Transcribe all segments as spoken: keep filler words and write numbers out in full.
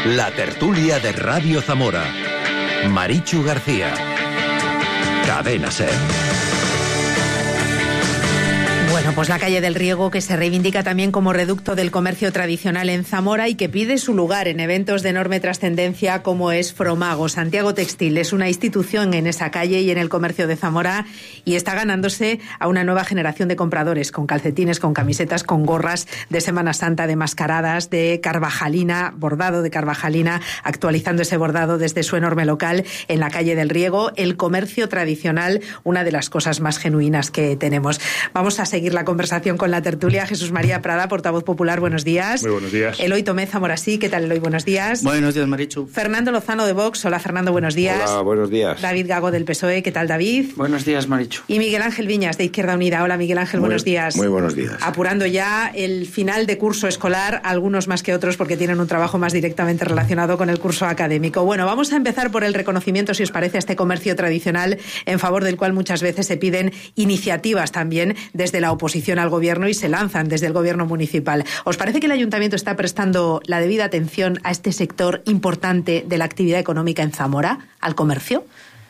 La tertulia de Radio Zamora. Marichu García. Cadena SER. Bueno, pues la calle del Riego, que se reivindica también como reducto del comercio tradicional en Zamora y que pide su lugar en eventos de enorme trascendencia como es Fromago. Santiago Textil es una institución en esa calle y en el comercio de Zamora y está ganándose a una nueva generación de compradores con calcetines, con camisetas, con gorras de Semana Santa, de mascaradas, de carvajalina, bordado de carvajalina, actualizando ese bordado desde su enorme local en la calle del Riego. El comercio tradicional, una de las cosas más genuinas que tenemos. Vamos a seguir la conversación con la tertulia. Jesús María Prada, portavoz popular, buenos días. Muy buenos días. Eloy Tomé Zamorasí, ¿qué tal, Eloy? Buenos días. Buenos días, Marichu. Fernando Lozano de Vox, hola Fernando, buenos días. Hola, buenos días. David Gago del P S O E, ¿qué tal, David? Buenos días, Marichu. Y Miguel Ángel Viñas de Izquierda Unida, hola Miguel Ángel, muy, buenos días. Muy buenos días. Apurando ya el final de curso escolar, algunos más que otros porque tienen un trabajo más directamente relacionado con el curso académico. Bueno, vamos a empezar por el reconocimiento, si os parece, a este comercio tradicional en favor del cual muchas veces se piden iniciativas también desde la oposición al gobierno y se lanzan desde el gobierno municipal. ¿Os parece que el ayuntamiento está prestando la debida atención a este sector importante de la actividad económica en Zamora, al comercio?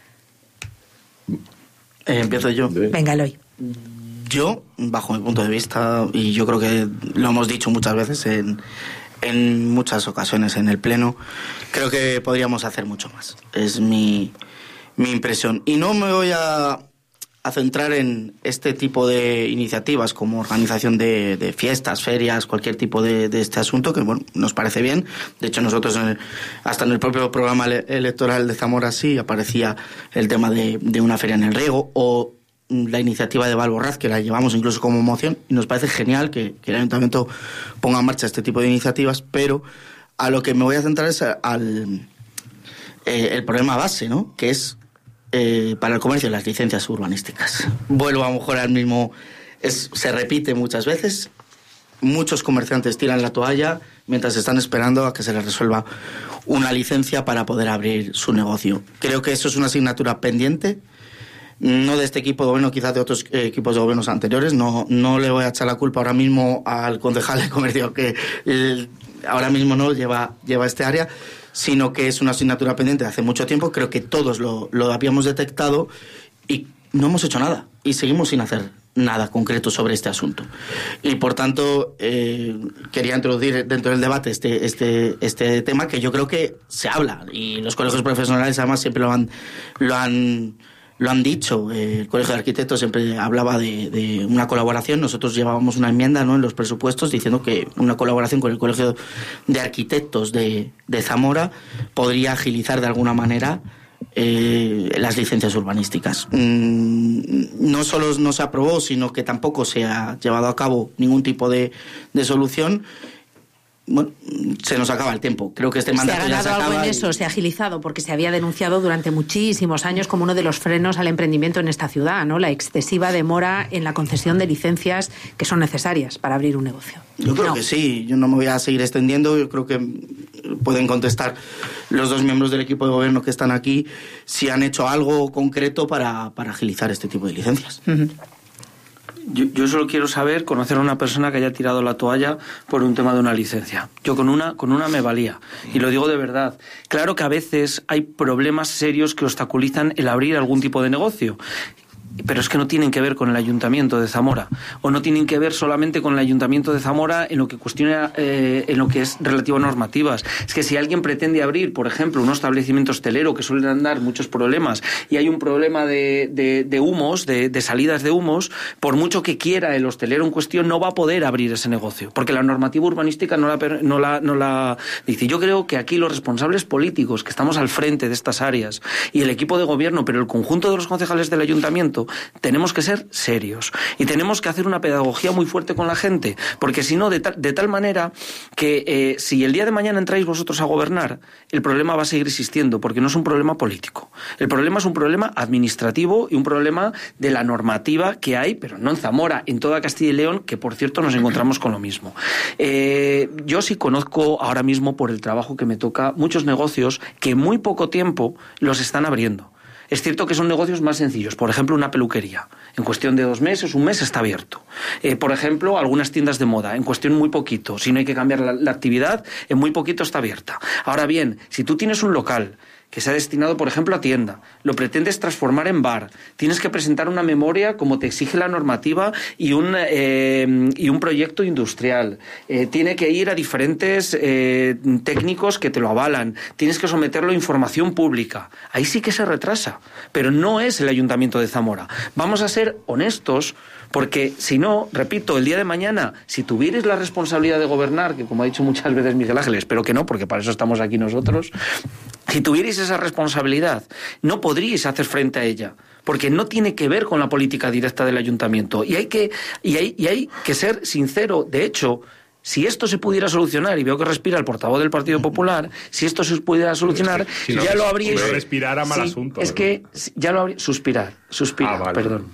Eh, empiezo yo. Venga, Eloy. Yo, bajo mi punto de vista, y yo creo que lo hemos dicho muchas veces en, en muchas ocasiones en el Pleno, creo que podríamos hacer mucho más. Es mi, mi impresión. Y no me voy a... a centrar en este tipo de iniciativas como organización de, de fiestas, ferias, cualquier tipo de, de este asunto, que bueno, nos parece bien. De hecho, nosotros en el, hasta en el propio programa electoral de Zamora sí aparecía el tema de, de una feria en el Riego o la iniciativa de Valborraz, que la llevamos incluso como moción, y nos parece genial que, que el ayuntamiento ponga en marcha este tipo de iniciativas, pero a lo que me voy a centrar es al eh, el problema base, ¿no? Que es Eh, para el comercio las licencias urbanísticas. Vuelvo a lo mejor al mismo, es, se repite muchas veces, muchos comerciantes tiran la toalla mientras están esperando a que se les resuelva una licencia para poder abrir su negocio. Creo que eso es una asignatura pendiente, no de este equipo de gobierno, quizás de otros eh, equipos de gobiernos anteriores. No, no le voy a echar la culpa ahora mismo al concejal de comercio que el, ahora mismo no lleva, lleva este área, sino que es una asignatura pendiente de hace mucho tiempo. Creo que todos lo, lo habíamos detectado y no hemos hecho nada. Y seguimos sin hacer nada concreto sobre este asunto. Y, por tanto, eh, quería introducir dentro del debate este, este, este tema que yo creo que se habla. Y los colegios profesionales, además, siempre lo han... Lo han Lo han dicho, eh, el Colegio de Arquitectos siempre hablaba de, de una colaboración. Nosotros llevábamos una enmienda, ¿no?, en los presupuestos diciendo que una colaboración con el Colegio de Arquitectos de, de Zamora podría agilizar de alguna manera eh, las licencias urbanísticas. Mm, no solo no se aprobó, sino que tampoco se ha llevado a cabo ningún tipo de, de solución. Bueno, se nos acaba el tiempo. Creo que este mandato se ha ya se ganado acaba. algo en y... eso, se ha agilizado, porque se había denunciado durante muchísimos años como uno de los frenos al emprendimiento en esta ciudad, ¿no? La excesiva demora en la concesión de licencias que son necesarias para abrir un negocio. Yo creo no. que sí. Yo no me voy a seguir extendiendo. Yo creo que pueden contestar los dos miembros del equipo de gobierno que están aquí si han hecho algo concreto para, para agilizar este tipo de licencias. Uh-huh. Yo, yo solo quiero saber, conocer a una persona que haya tirado la toalla por un tema de una licencia. Yo con una, con una me valía. Y lo digo de verdad. Claro que a veces hay problemas serios que obstaculizan el abrir algún tipo de negocio. Pero es que no tienen que ver con el Ayuntamiento de Zamora, o no tienen que ver solamente con el Ayuntamiento de Zamora en lo que cuestiona, eh, en lo que es relativo a normativas. Es que si alguien pretende abrir, por ejemplo, un establecimiento hostelero que suelen dar muchos problemas, y hay un problema de, de, de humos, de, de salidas de humos, por mucho que quiera el hostelero en cuestión, no va a poder abrir ese negocio, porque la normativa urbanística no la, no la, no la dice. Yo creo que aquí los responsables políticos, que estamos al frente de estas áreas, y el equipo de gobierno, pero el conjunto de los concejales del Ayuntamiento, tenemos que ser serios y tenemos que hacer una pedagogía muy fuerte con la gente, porque si no, de tal, de tal manera que eh, si el día de mañana entráis vosotros a gobernar, el problema va a seguir existiendo, porque no es un problema político. El problema es un problema administrativo y un problema de la normativa que hay, pero no en Zamora, en toda Castilla y León, que por cierto nos encontramos con lo mismo. Eh, yo sí conozco ahora mismo, por el trabajo que me toca, muchos negocios que en muy poco tiempo los están abriendo. Es cierto que son negocios más sencillos. Por ejemplo, una peluquería. En cuestión de dos meses, un mes está abierto. Eh, por ejemplo, algunas tiendas de moda. En cuestión muy poquito. Si no hay que cambiar la, la actividad, en muy poquito está abierta. Ahora bien, si tú tienes un local que se ha destinado, por ejemplo, a tienda, lo pretendes transformar en bar, tienes que presentar una memoria como te exige la normativa y un, eh, y un proyecto industrial, eh, tiene que ir a diferentes eh, técnicos que te lo avalan, tienes que someterlo a información pública, ahí sí que se retrasa, pero no es el Ayuntamiento de Zamora. Vamos a ser honestos, porque si no, repito, el día de mañana, si tuvierais la responsabilidad de gobernar, que como ha dicho muchas veces Miguel Ángel, espero que no, porque para eso estamos aquí nosotros, si tuvierais esa responsabilidad, no podríais hacer frente a ella, porque no tiene que ver con la política directa del ayuntamiento. Y hay que, y hay, y hay que ser sincero. De hecho, si esto se pudiera solucionar, y veo que respira el portavoz del Partido Popular, si esto se pudiera solucionar, es que si ya no, lo habríais... Si no respirara, mal sí, asunto. Es ¿no? que ya lo habría... Suspirar, suspirar, ah, vale. perdón.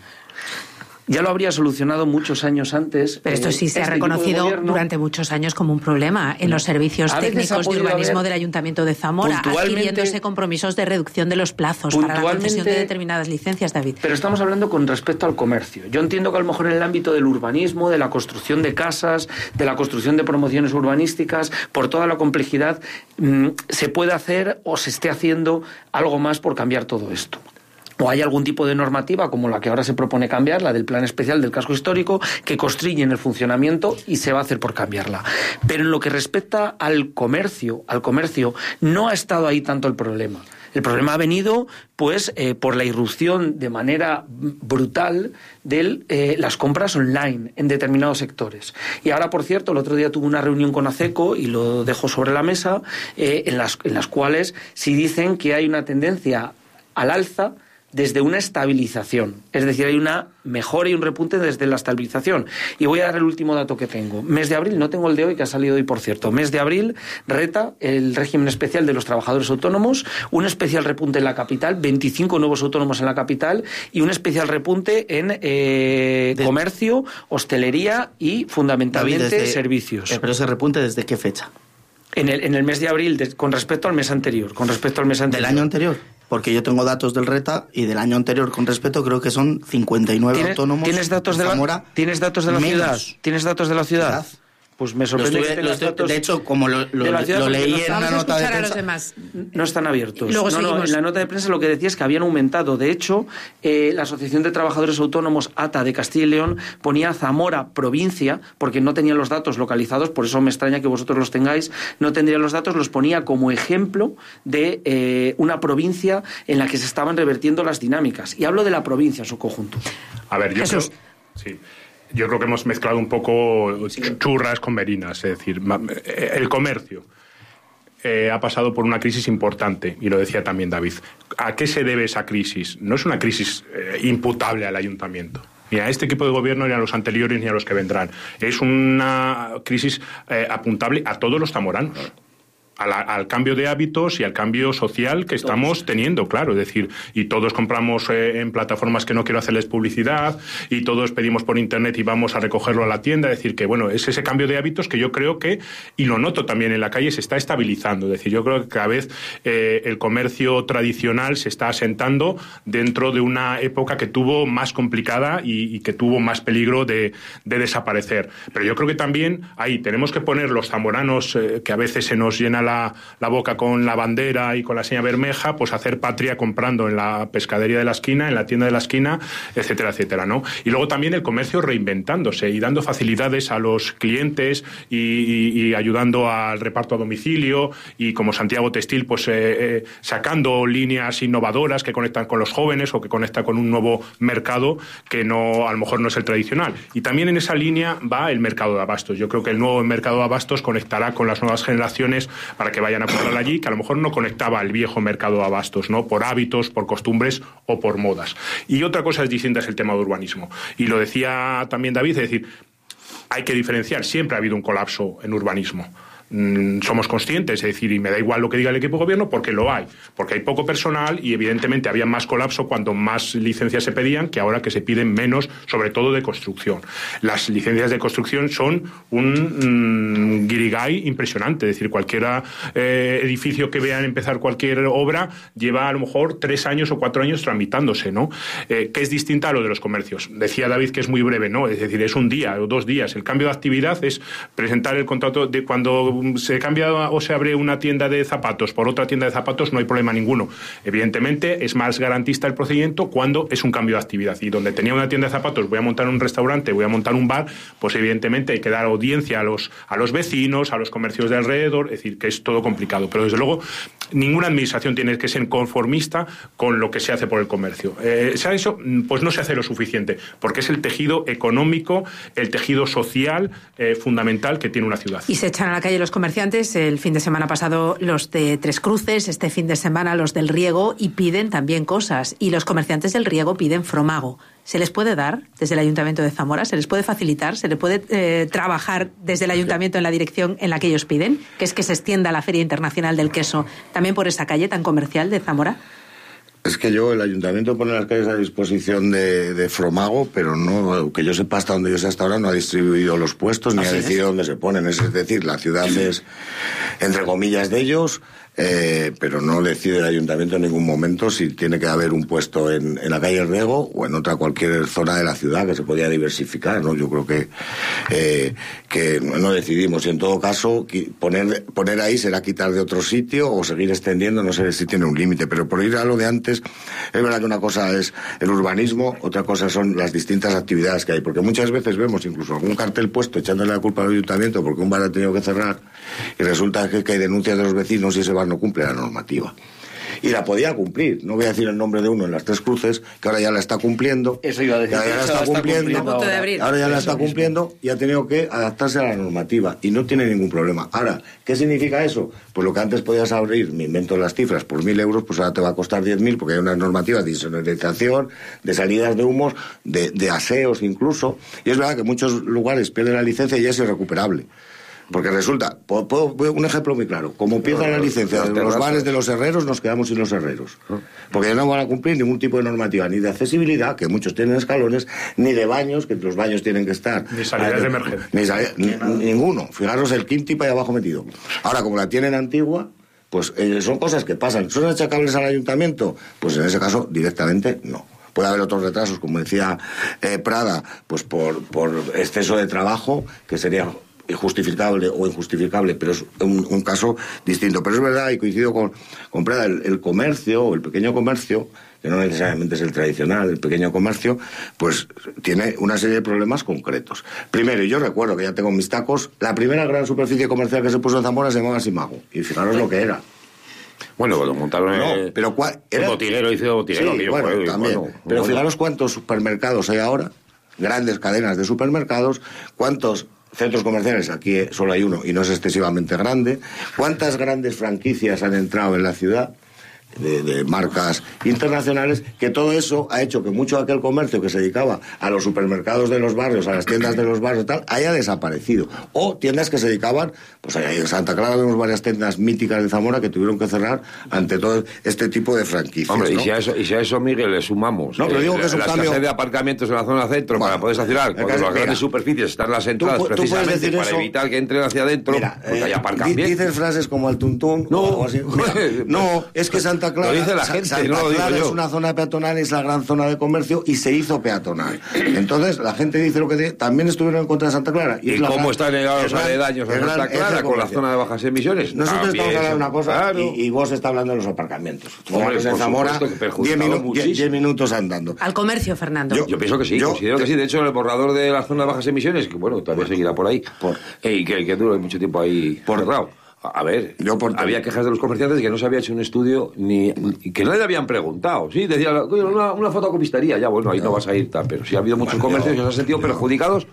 Ya lo habría solucionado muchos años antes. Pero esto sí se este ha reconocido durante muchos años como un problema en los servicios técnicos de urbanismo del Ayuntamiento de Zamora, adquiriéndose compromisos de reducción de los plazos para la concesión de determinadas licencias, David. Pero estamos hablando con respecto al comercio. Yo entiendo que a lo mejor en el ámbito del urbanismo, de la construcción de casas, de la construcción de promociones urbanísticas, por toda la complejidad, mmm, se puede hacer o se esté haciendo algo más por cambiar todo esto. O hay algún tipo de normativa, como la que ahora se propone cambiar, la del plan especial del casco histórico, que constriñe en el funcionamiento y se va a hacer por cambiarla. Pero en lo que respecta al comercio, al comercio, no ha estado ahí tanto el problema. El problema ha venido, pues, eh, por la irrupción de manera brutal de eh, las compras online en determinados sectores. Y ahora, por cierto, el otro día tuve una reunión con ACECO, y lo dejo sobre la mesa, eh, en las, en las cuales sí dicen que hay una tendencia al alza desde una estabilización, es decir, hay una mejora y un repunte desde la estabilización. Y voy a dar el último dato que tengo. Mes de abril, no tengo el de hoy, que ha salido hoy, por cierto. Mes de abril, reta el régimen especial de los trabajadores autónomos, un especial repunte en la capital, veinticinco nuevos autónomos en la capital, y un especial repunte en eh, de... comercio, hostelería y, fundamentalmente, David, desde... servicios. Eh, pero ese repunte, ¿desde qué fecha? En el, en el mes de abril, de, con respecto al mes anterior. Con respecto al mes anterior. ¿Del año anterior? Porque yo tengo datos del RETA y del año anterior con respeto creo que son cincuenta y nueve ¿Tienes, autónomos. ¿Tienes datos de la, ¿tienes datos de la ciudad? ¿Tienes datos de la ciudad? Pues me sorprende estuve, que tengas estuve, datos de hecho, como lo, lo, lo leí en una nota de prensa, demás. No están abiertos. Luego no, no, en la nota de prensa lo que decía es que habían aumentado. De hecho, eh, la Asociación de Trabajadores Autónomos A T A de Castilla y León ponía Zamora provincia, porque no tenían los datos localizados, por eso me extraña que vosotros los tengáis, no tendrían los datos, los ponía como ejemplo de eh, una provincia en la que se estaban revertiendo las dinámicas. Y hablo de la provincia en su conjunto. A ver, yo Jesús. creo... Sí. Yo creo que hemos mezclado un poco churras con merinas, es decir, el comercio eh, ha pasado por una crisis importante, y lo decía también David. ¿A qué se debe esa crisis? No es una crisis eh, imputable al ayuntamiento, ni a este equipo de gobierno, ni a los anteriores, ni a los que vendrán. Es una crisis eh, apuntable a todos los zamoranos. Al, al cambio de hábitos y al cambio social que estamos teniendo, claro, es decir, y todos compramos eh, en plataformas que no quiero hacerles publicidad, y todos pedimos por internet y vamos a recogerlo a la tienda, es decir, que bueno, es ese cambio de hábitos que yo creo que, y lo noto también en la calle, se está estabilizando, es decir, yo creo que cada vez eh, el comercio tradicional se está asentando dentro de una época que tuvo más complicada y, y que tuvo más peligro de, de desaparecer, pero yo creo que también ahí tenemos que poner los zamoranos, eh, que a veces se nos llena La, la boca con la bandera y con la seña bermeja, pues hacer patria comprando en la pescadería de la esquina, en la tienda de la esquina, etcétera, etcétera, ¿no? Y luego también el comercio reinventándose y dando facilidades a los clientes y, y, y ayudando al reparto a domicilio, y como Santiago Textil, pues eh, eh, sacando líneas innovadoras que conectan con los jóvenes o que conectan con un nuevo mercado que no, a lo mejor no es el tradicional. Y también en esa línea va el mercado de abastos. Yo creo que el nuevo mercado de abastos conectará con las nuevas generaciones para que vayan a comprar allí, que a lo mejor no conectaba al viejo mercado de abastos, ¿no? Por hábitos, por costumbres o por modas. Y otra cosa es distinta, es el tema de urbanismo. Y lo decía también David, es decir, hay que diferenciar, siempre ha habido un colapso en urbanismo. mmm, somos conscientes, es decir, y me da igual lo que diga el equipo de gobierno, porque lo hay, porque hay poco personal y evidentemente había más colapso cuando más licencias se pedían que ahora que se piden menos, sobre todo de construcción. Las licencias de construcción son un mmm, guirigay impresionante, es decir, cualquier eh, edificio que vean empezar cualquier obra lleva a lo mejor tres años o cuatro años tramitándose, ¿no? Eh, que es distinta a lo de los comercios. Decía David que es muy breve, ¿no? Es decir, es un día o dos días. El cambio de actividad es presentar el contrato de cuando se cambia o se abre una tienda de zapatos por otra tienda de zapatos, no hay problema ninguno. Evidentemente es más garantista el procedimiento cuando es un cambio de actividad. Y donde tenía una tienda de zapatos, voy a montar un restaurante, voy a montar un bar, pues evidentemente hay que dar audiencia a los, a los vecinos, a los comercios de alrededor, es decir, que es todo complicado. Pero desde luego, ninguna administración tiene que ser conformista con lo que se hace por el comercio. Eh, ¿se ha hecho? Pues no se hace lo suficiente, porque es el tejido económico, el tejido social eh, fundamental que tiene una ciudad. Y se echan a la calle los comerciantes, el fin de semana pasado los de Tres Cruces, este fin de semana los del Riego, y piden también cosas. Y los comerciantes del Riego piden fromago. ¿Se les puede dar desde el Ayuntamiento de Zamora? ¿Se les puede facilitar? ¿Se les puede eh, trabajar desde el Ayuntamiento en la dirección en la que ellos piden? Que es que se extienda la Feria Internacional del Queso también por esa calle tan comercial de Zamora. Es que yo, el Ayuntamiento pone las calles a disposición de, de Fromago, pero no, que yo sepa hasta donde yo sé hasta ahora, no ha distribuido los puestos, ni Así ha decidido es. dónde se ponen. Es decir, la ciudad es, entre comillas, de ellos, eh, pero no decide el Ayuntamiento en ningún momento si tiene que haber un puesto en, en la calle Riego o en otra cualquier zona de la ciudad que se podía diversificar, ¿no? Yo creo que, eh, que no decidimos. Y en todo caso, poner, poner ahí será quitar de otro sitio o seguir extendiendo, no sé si tiene un límite, pero por ir a lo de antes, es verdad que una cosa es el urbanismo, otra cosa son las distintas actividades que hay, porque muchas veces vemos incluso algún cartel puesto echándole la culpa al Ayuntamiento porque un bar ha tenido que cerrar y resulta que, que hay denuncias de los vecinos y ese bar no cumple la normativa. Y la podía cumplir, no voy a decir el nombre de uno en las Tres Cruces, que ahora ya la está cumpliendo. Eso iba a decir. Ahora ya la está, está cumpliendo. Ahora, ahora ya la está cumpliendo y ha tenido que adaptarse a la normativa y no tiene ningún problema. Ahora, ¿qué significa eso? Pues lo que antes podías abrir, me invento las cifras, por mil euros, pues ahora te va a costar diez mil porque hay unas normativas de insonorización, de salidas de humos, de, de aseos incluso. Y es verdad que muchos lugares pierden la licencia y es irrecuperable. Porque resulta, puedo, puedo, un ejemplo muy claro, como pierdan la licencia de los bares de los herreros, nos quedamos sin los herreros. Porque ya no van a cumplir ningún tipo de normativa, ni de accesibilidad, que muchos tienen escalones, ni de baños, que los baños tienen que estar. Ni salidas de emergencia. Ni salida, ni, ninguno. Fijaros el quintipa ahí abajo metido. Ahora, como la tienen antigua, pues eh, son cosas que pasan. ¿Son achacables al ayuntamiento? Pues en ese caso, directamente, no. Puede haber otros retrasos, como decía eh, Prada, pues por, por exceso de trabajo, que sería injustificable o injustificable, pero es un, un caso distinto. Pero es verdad, y coincido con, con Prada, el, el comercio o el pequeño comercio, que no necesariamente es el tradicional, el pequeño comercio, pues tiene una serie de problemas concretos. Primero, y yo recuerdo que ya tengo mis tacos, la primera gran superficie comercial que se puso en Zamora se llamaba Simago, y fijaros lo que era. Bueno, cuando montaron no, el, pero ¿cuál era? el botilero, hizo botilero. Sí, que yo bueno, fue, también. Bueno, pero bueno. fijaros cuántos supermercados hay ahora, grandes cadenas de supermercados, cuántos centros comerciales, aquí solo hay uno y no es excesivamente grande, cuántas grandes franquicias han entrado en la ciudad, de, de marcas internacionales, que todo eso ha hecho que mucho de aquel comercio que se dedicaba a los supermercados de los barrios, a las tiendas de los barrios y tal, haya desaparecido. O tiendas que se dedicaban, pues en Santa Clara vemos varias tiendas míticas de Zamora que tuvieron que cerrar ante todo este tipo de franquicias. Hombre, ¿no? y, si a eso, y si a eso, Miguel, le sumamos no, pero digo que es un la cambio... escasez de aparcamientos en la zona centro, bueno, para poder estacionar, cuando las grandes superficies están las entradas tú, tú precisamente para eso, evitar que entren hacia adentro, mira, porque eh, ahí aparcan bien. Dices frases como el tuntún no, o algo así. Mira, no, es que Santa Clara, lo dice la gente, Santa no lo digo Clara yo. Es una zona peatonal, es la gran zona de comercio y se hizo peatonal. Entonces la gente dice lo que dice, también estuvieron en contra de Santa Clara. ¿Y, ¿Y cómo gran, están negados los aledaños a Santa Clara con la zona de bajas emisiones? Nosotros también, estamos hablando de una cosa claro. y, y vos está hablando de los aparcamientos. Hombre, en Zamora, diez minu minutos andando. Al comercio, Fernando. Yo, yo pienso que sí, yo, considero que sí. De hecho, el borrador de la zona de bajas emisiones, que bueno, todavía seguirá por ahí, por, eh, y que, que dure mucho tiempo ahí por cerrado. A ver, yo por había quejas de los comerciantes de que no se había hecho un estudio ni, ni que no le habían preguntado. Sí, decía, una, una fotocopistería, ya bueno, ahí no, no vas a ir, tal, pero sí ha habido muchos bueno, comercios yo, que se han sentido yo, perjudicados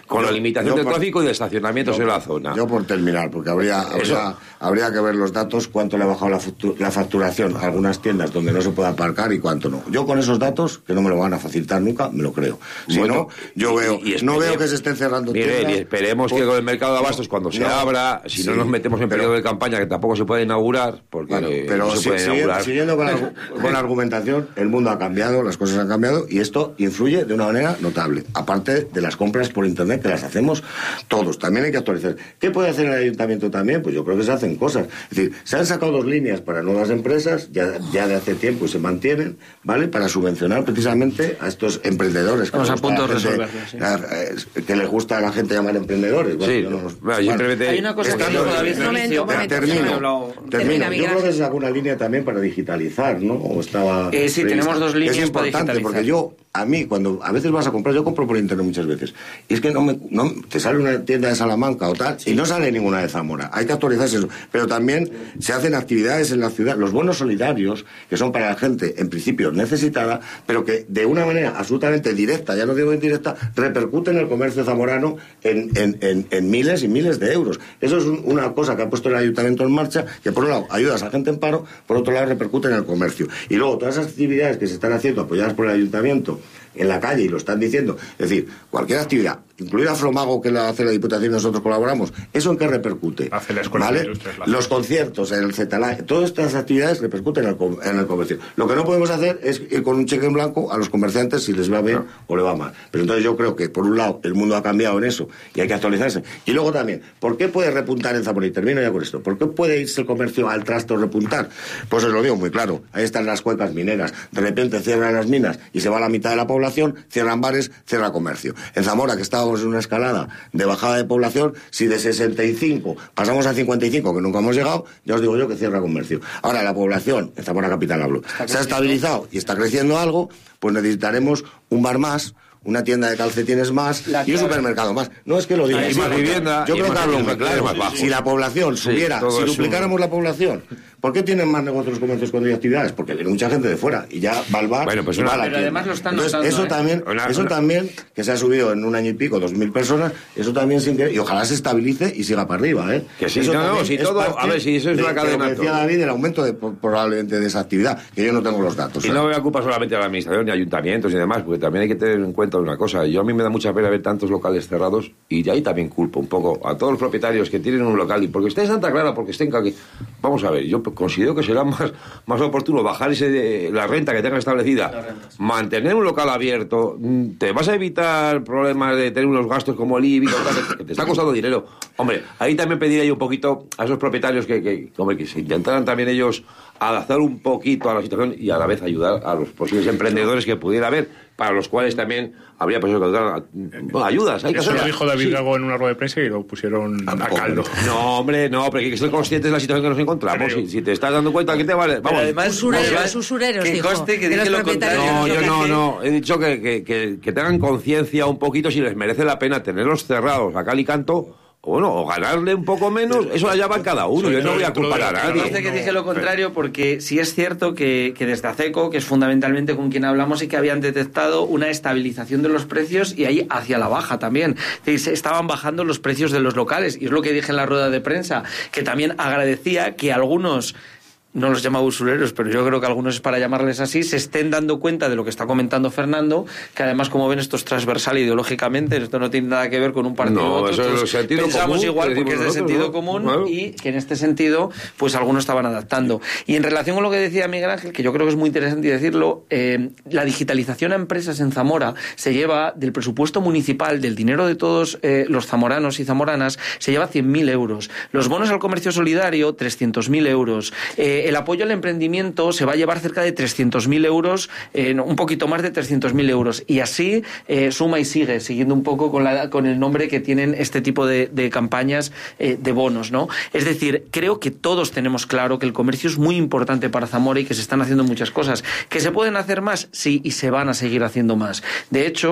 Con yo, la limitación del por, tráfico y de estacionamientos yo, en la zona. Yo por terminar, porque habría, habría, habría que ver los datos, cuánto le ha bajado la, la facturación a algunas tiendas donde no se puede aparcar y cuánto no. Yo con esos datos, que no me lo van a facilitar nunca, me lo creo. Si bueno, no, yo y, veo, y no veo que se estén cerrando Miguel, tiendas. Y esperemos por, que con el mercado de abastos, cuando no, se abra, si sí, no nos metemos en pero, periodo de campaña, que tampoco se puede inaugurar, porque bueno, pero no se si, puede siguiendo, inaugurar. Siguiendo con la, con la argumentación, el mundo ha cambiado, las cosas han cambiado, y esto influye de una manera notable. Aparte de las compras por internet, que las hacemos todos, también hay que actualizar. ¿Qué puede hacer el ayuntamiento también? Pues yo creo que se hacen cosas. Es decir, se han sacado dos líneas para nuevas empresas, ya, ya de hace tiempo y se mantienen, ¿vale? Para subvencionar precisamente a estos emprendedores. Que Vamos a punto de resolverlo, sí. Que les gusta a la gente llamar emprendedores. Bueno, sí, no, bueno, bueno, simplemente... Hay una cosa que dijo David al inicio. Termino, termino. Yo creo que se sacó una línea también para digitalizar, ¿no? O estaba... Eh, sí, tenemos dos líneas es importante para digitalizar. Porque yo, a mí, cuando a veces vas a comprar, yo compro por internet muchas veces, y es que no me, no, te sale una tienda de Salamanca o tal, sí. y no sale ninguna de Zamora. Hay que actualizarse eso. Pero también se hacen actividades en la ciudad, los bonos solidarios, que son para la gente, en principio, necesitada, pero que de una manera absolutamente directa, ya no digo indirecta, repercuten en el comercio zamorano en, en, en, en miles y miles de euros. Eso es un, una cosa que ha puesto el ayuntamiento en marcha, que por un lado ayudas a la gente en paro, por otro lado repercute en el comercio. Y luego todas esas actividades que se están haciendo, apoyadas por el ayuntamiento, en la calle, y lo están diciendo, es decir, cualquier actividad, incluida Fromago, que la hace la Diputación y nosotros colaboramos, ¿eso en qué repercute? Hace la Escuela ¿Vale? de Industrias. Los conciertos, el Cetalá, todas estas actividades repercuten en el, en el comercio. Lo que no podemos hacer es ir con un cheque en blanco a los comerciantes si les va bien no. o le va mal. Pero entonces yo creo que, por un lado, el mundo ha cambiado en eso y hay que actualizarse. Y luego también, ¿por qué puede repuntar en Zamora? Y termino ya con esto. ¿Por qué puede irse el comercio al trasto repuntar? Pues os lo digo muy claro. Ahí están las cuencas mineras. De repente cierran las minas y se va la mitad de la población, cierran bares, cierra comercio. En Zamora, que estábamos en una escalada de bajada de población, si de sesenta y cinco pasamos a cincuenta y cinco, que nunca hemos llegado, ya os digo yo que cierra comercio. Ahora, la población, en Zamora capital hablo, se ha estabilizado y está creciendo algo, pues necesitaremos un bar más, una tienda de calcetines más y un supermercado más. No es que lo diga. Y más vivienda. Yo creo que hablo muy claro. Si la población subiera, sí, si duplicáramos un... la población, ¿por qué tienen más negocios los comercios cuando hay actividades? Porque viene mucha gente de fuera y ya va al bar. Bueno, pues y una, va a la pero tienda. además lo están Entonces, notando, eso ¿eh? también, una, eso una... también, que se ha subido en un año y pico, dos mil personas, eso también sin querer, y ojalá se estabilice y siga para arriba, ¿eh? Que sí, eso no, no, si todo, a ver, si eso es de, una cadena. Como decía David, el aumento de, probablemente de esa actividad, que yo no tengo los datos. Y ¿sabes? no me ocupa solamente a la administración ni ayuntamientos y demás, porque también hay que tener en cuenta una cosa. Yo a mí me da mucha pena ver tantos locales cerrados y de ahí también culpo un poco a todos los propietarios que tienen un local y porque esté en Santa Clara, porque estén aquí. Vamos a ver, yo considero que será más, más oportuno bajar ese de, la renta que tengan establecida, mantener un local abierto, te vas a evitar problemas de tener unos gastos como el I B I, que te está costando dinero. Hombre, ahí también pediría yo un poquito a esos propietarios que, que, hombre, que se intentaran también ellos adaptar un poquito a la situación y a la vez ayudar a los posibles emprendedores que pudiera haber, para los cuales también habría pues, bueno, ayudas. Hay que Eso hacer. lo dijo David sí. Gago en una rueda de prensa y lo pusieron a, a caldo. No, hombre, no, pero hay que ser conscientes de la situación que nos encontramos. Si, si te estás dando cuenta, ¿qué te vale? Vamos. Además, usureros, además, usureros, que dijo, conste que de dije los lo contrario. No, yo no, no. He dicho que, que, que, que tengan conciencia un poquito si les merece la pena tenerlos cerrados a cal y canto. O bueno, o ganarle un poco menos, eso allá va cada uno, yo no voy a culpar a nadie. Parece que dije lo contrario porque sí es cierto que, que desde ACECO, que es fundamentalmente con quien hablamos, y que habían detectado una estabilización de los precios y ahí hacia la baja también. Se estaban bajando los precios de los locales y es lo que dije en la rueda de prensa, que también agradecía que algunos... no los llama usureros, pero yo creo que algunos es para llamarles así, se estén dando cuenta de lo que está comentando Fernando, que además, como ven, esto es transversal ideológicamente, esto no tiene nada que ver con un partido no, u otro. Eso es sentido pensamos común, igual porque es de nosotros, sentido ¿no? común, Bueno. y que en este sentido, pues algunos estaban adaptando. Y en relación con lo que decía Miguel Ángel, que yo creo que es muy interesante decirlo, eh, la digitalización a empresas en Zamora se lleva del presupuesto municipal, del dinero de todos eh, los zamoranos y zamoranas, se lleva cien mil euros. Los bonos al comercio solidario, trescientos mil euros. Eh, el apoyo al emprendimiento se va a llevar cerca de trescientos mil euros, eh, un poquito más de trescientos mil euros. Y así eh, suma y sigue, siguiendo un poco con, la, con el nombre que tienen este tipo de, de campañas eh, de bonos, ¿no? Es decir, creo que todos tenemos claro que el comercio es muy importante para Zamora y que se están haciendo muchas cosas. ¿Que se pueden hacer más? Sí, y se van a seguir haciendo más. De hecho,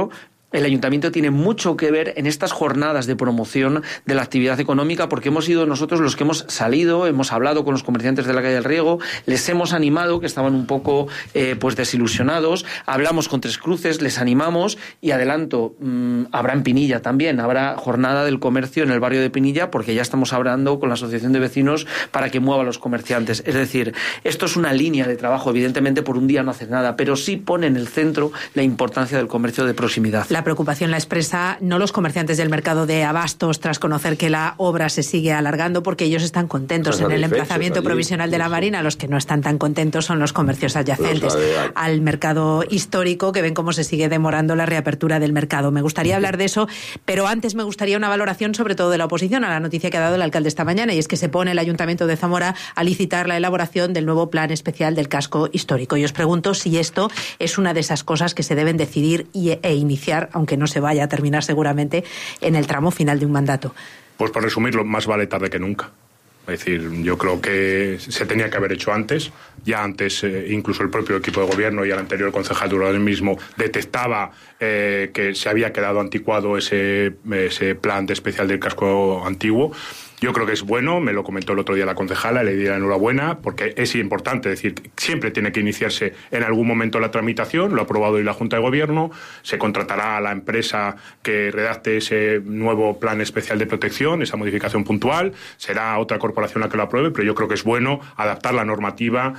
El ayuntamiento tiene mucho que ver en estas jornadas de promoción de la actividad económica, porque hemos sido nosotros los que hemos salido, hemos hablado con los comerciantes de la calle del Riego, les hemos animado, que estaban un poco eh, pues desilusionados, hablamos con Tres Cruces, les animamos y adelanto, mmm, habrá en Pinilla también, habrá jornada del comercio en el barrio de Pinilla, porque ya estamos hablando con la asociación de vecinos para que mueva a los comerciantes. Es decir, esto es una línea de trabajo, evidentemente por un día no hace nada, pero sí pone en el centro la importancia del comercio de proximidad. La preocupación la expresa no los comerciantes del mercado de abastos tras conocer que la obra se sigue alargando, porque ellos están contentos en el emplazamiento provisional de la Marina. Los que no están tan contentos son los comercios adyacentes al mercado histórico, que ven cómo se sigue demorando la reapertura del mercado. Me gustaría hablar de eso, pero antes me gustaría una valoración sobre todo de la oposición a la noticia que ha dado el alcalde esta mañana, y es que se pone el Ayuntamiento de Zamora a licitar la elaboración del nuevo plan especial del casco histórico. Y os pregunto si esto es una de esas cosas que se deben decidir y, e iniciar, aunque no se vaya a terminar seguramente en el tramo final de un mandato. Pues por resumirlo, más vale tarde que nunca. Es decir, yo creo que se tenía que haber hecho antes. Ya antes, eh, incluso el propio equipo de gobierno y el anterior concejal de urbanismo detectaba eh, que se había quedado anticuado ese, ese plan de especial del casco antiguo. Yo creo que es bueno, me lo comentó el otro día la concejala, le di la enhorabuena, porque es importante, es decir, siempre tiene que iniciarse en algún momento la tramitación, lo ha aprobado hoy la Junta de Gobierno, se contratará a la empresa que redacte ese nuevo plan especial de protección, esa modificación puntual, será otra corporación la que lo apruebe, pero yo creo que es bueno adaptar la normativa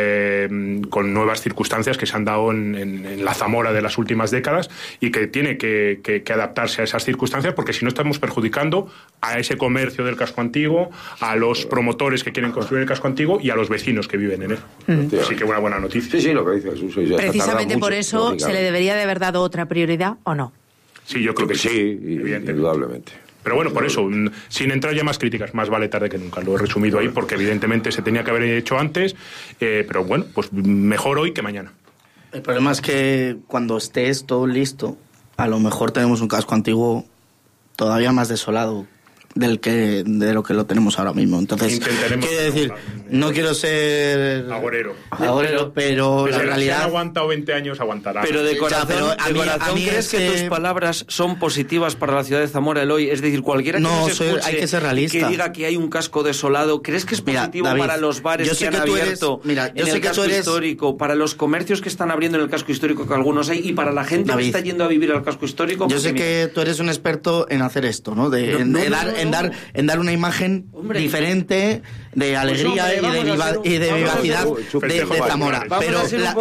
eh, con nuevas circunstancias que se han dado en, en, en la Zamora de las últimas décadas y que tiene que, que, que adaptarse a esas circunstancias, porque si no estamos perjudicando a ese comercio del casco antiguo, a los promotores que quieren construir el casco antiguo y a los vecinos que viven en él. Mm. Así que una buena noticia. Sí, sí, lo que dice Jesús. Ya precisamente mucho, por eso se le debería de haber dado otra prioridad, ¿o no? Sí, yo creo que sí, sí indudablemente. Pero bueno, por eso, sin entrar ya más críticas, más vale tarde que nunca. Lo he resumido ahí porque evidentemente se tenía que haber hecho antes, eh, pero bueno, pues mejor hoy que mañana. El problema es que cuando estés todo listo, a lo mejor tenemos un casco antiguo todavía más desolado del que de lo que lo tenemos ahora mismo. Entonces, quiero decir, no quiero ser agorero, agorero pero, pero la realidad... Si han aguantado veinte años, aguantará. Pero de corazón, pero a de mí, corazón a mí ¿crees este... que tus palabras son positivas para la ciudad de Zamora, Eloy? Es decir, cualquiera que no, nos escuche soy, hay que ser realista. Que diga que hay un casco desolado, ¿crees que es positivo mira, David, para los bares que han que abierto eres, mira, yo en sé el que casco eres... histórico, para los comercios que están abriendo en el casco histórico, que algunos hay, y para la gente David, que está yendo a vivir al casco histórico? Yo sé mira, que tú eres un experto en hacer esto, ¿no? De, no, en, no, de dar, no, no, en dar en dar una imagen hombre, diferente de alegría pues hombre, y, de viva, un, y de vivacidad de, de Zamora. Pero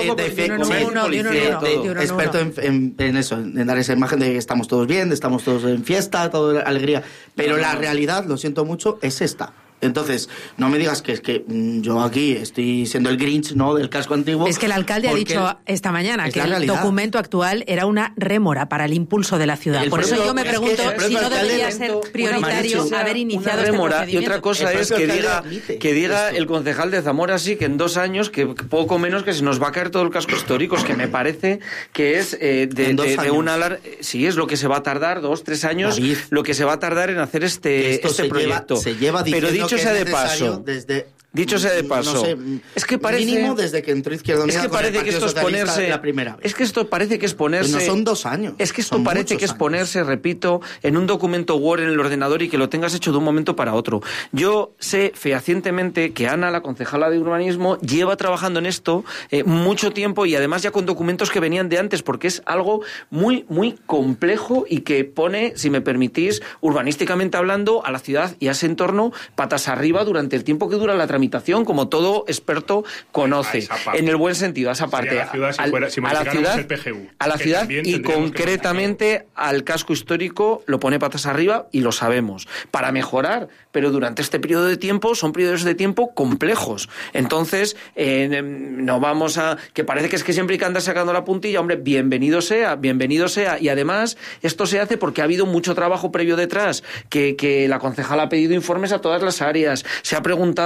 experto en, en, en eso, en dar esa imagen de que estamos todos bien, estamos todos en fiesta, toda alegría. Pero la realidad, lo siento mucho, es esta. Entonces, no me digas que es que yo aquí estoy siendo el Grinch, ¿no?, del casco antiguo. Es que el alcalde ha dicho esta mañana que el realidad. documento actual era una rémora para el impulso de la ciudad. El Por eso yo me pregunto es que si no debería ser prioritario una, haber iniciado una rémora, este procedimiento. Y otra cosa es que diga, que diga el concejal de Zamora sí que en dos años, que poco menos que se nos va a caer todo el casco histórico, es que me parece que es eh, de, de, de una lar... sí, es lo que se va a tardar, dos, tres años, David, lo que se va a tardar en hacer este, este se proyecto. Lleva, se lleva diciendo Pero dicho sea de paso, desde dicho sea de paso, no sé, es que parece mínimo desde que entró Izquierda Unida, es que parece que esto es ponerse la primera vez. Es que esto parece que es ponerse pues no son dos años. Es que esto parece que es ponerse, años. repito, en un documento Word en el ordenador y que lo tengas hecho de un momento para otro. Yo sé fehacientemente que Ana, la concejala de urbanismo, lleva trabajando en esto eh, mucho tiempo y además ya con documentos que venían de antes, porque es algo muy muy complejo y que pone, si me permitís, urbanísticamente hablando, a la ciudad y a ese entorno patas arriba durante el tiempo que dura la tramitación, como todo experto conoce, en el buen sentido, a esa parte, a la ciudad, a la ciudad y concretamente al casco histórico lo pone patas arriba y lo sabemos, para mejorar, pero durante este periodo de tiempo son periodos de tiempo complejos. Entonces, eh, no vamos a... que parece que es que siempre hay que andar sacando la puntilla, hombre, bienvenido sea, bienvenido sea, y además esto se hace porque ha habido mucho trabajo previo detrás, que, que la concejala ha pedido informes a todas las áreas, se ha preguntado a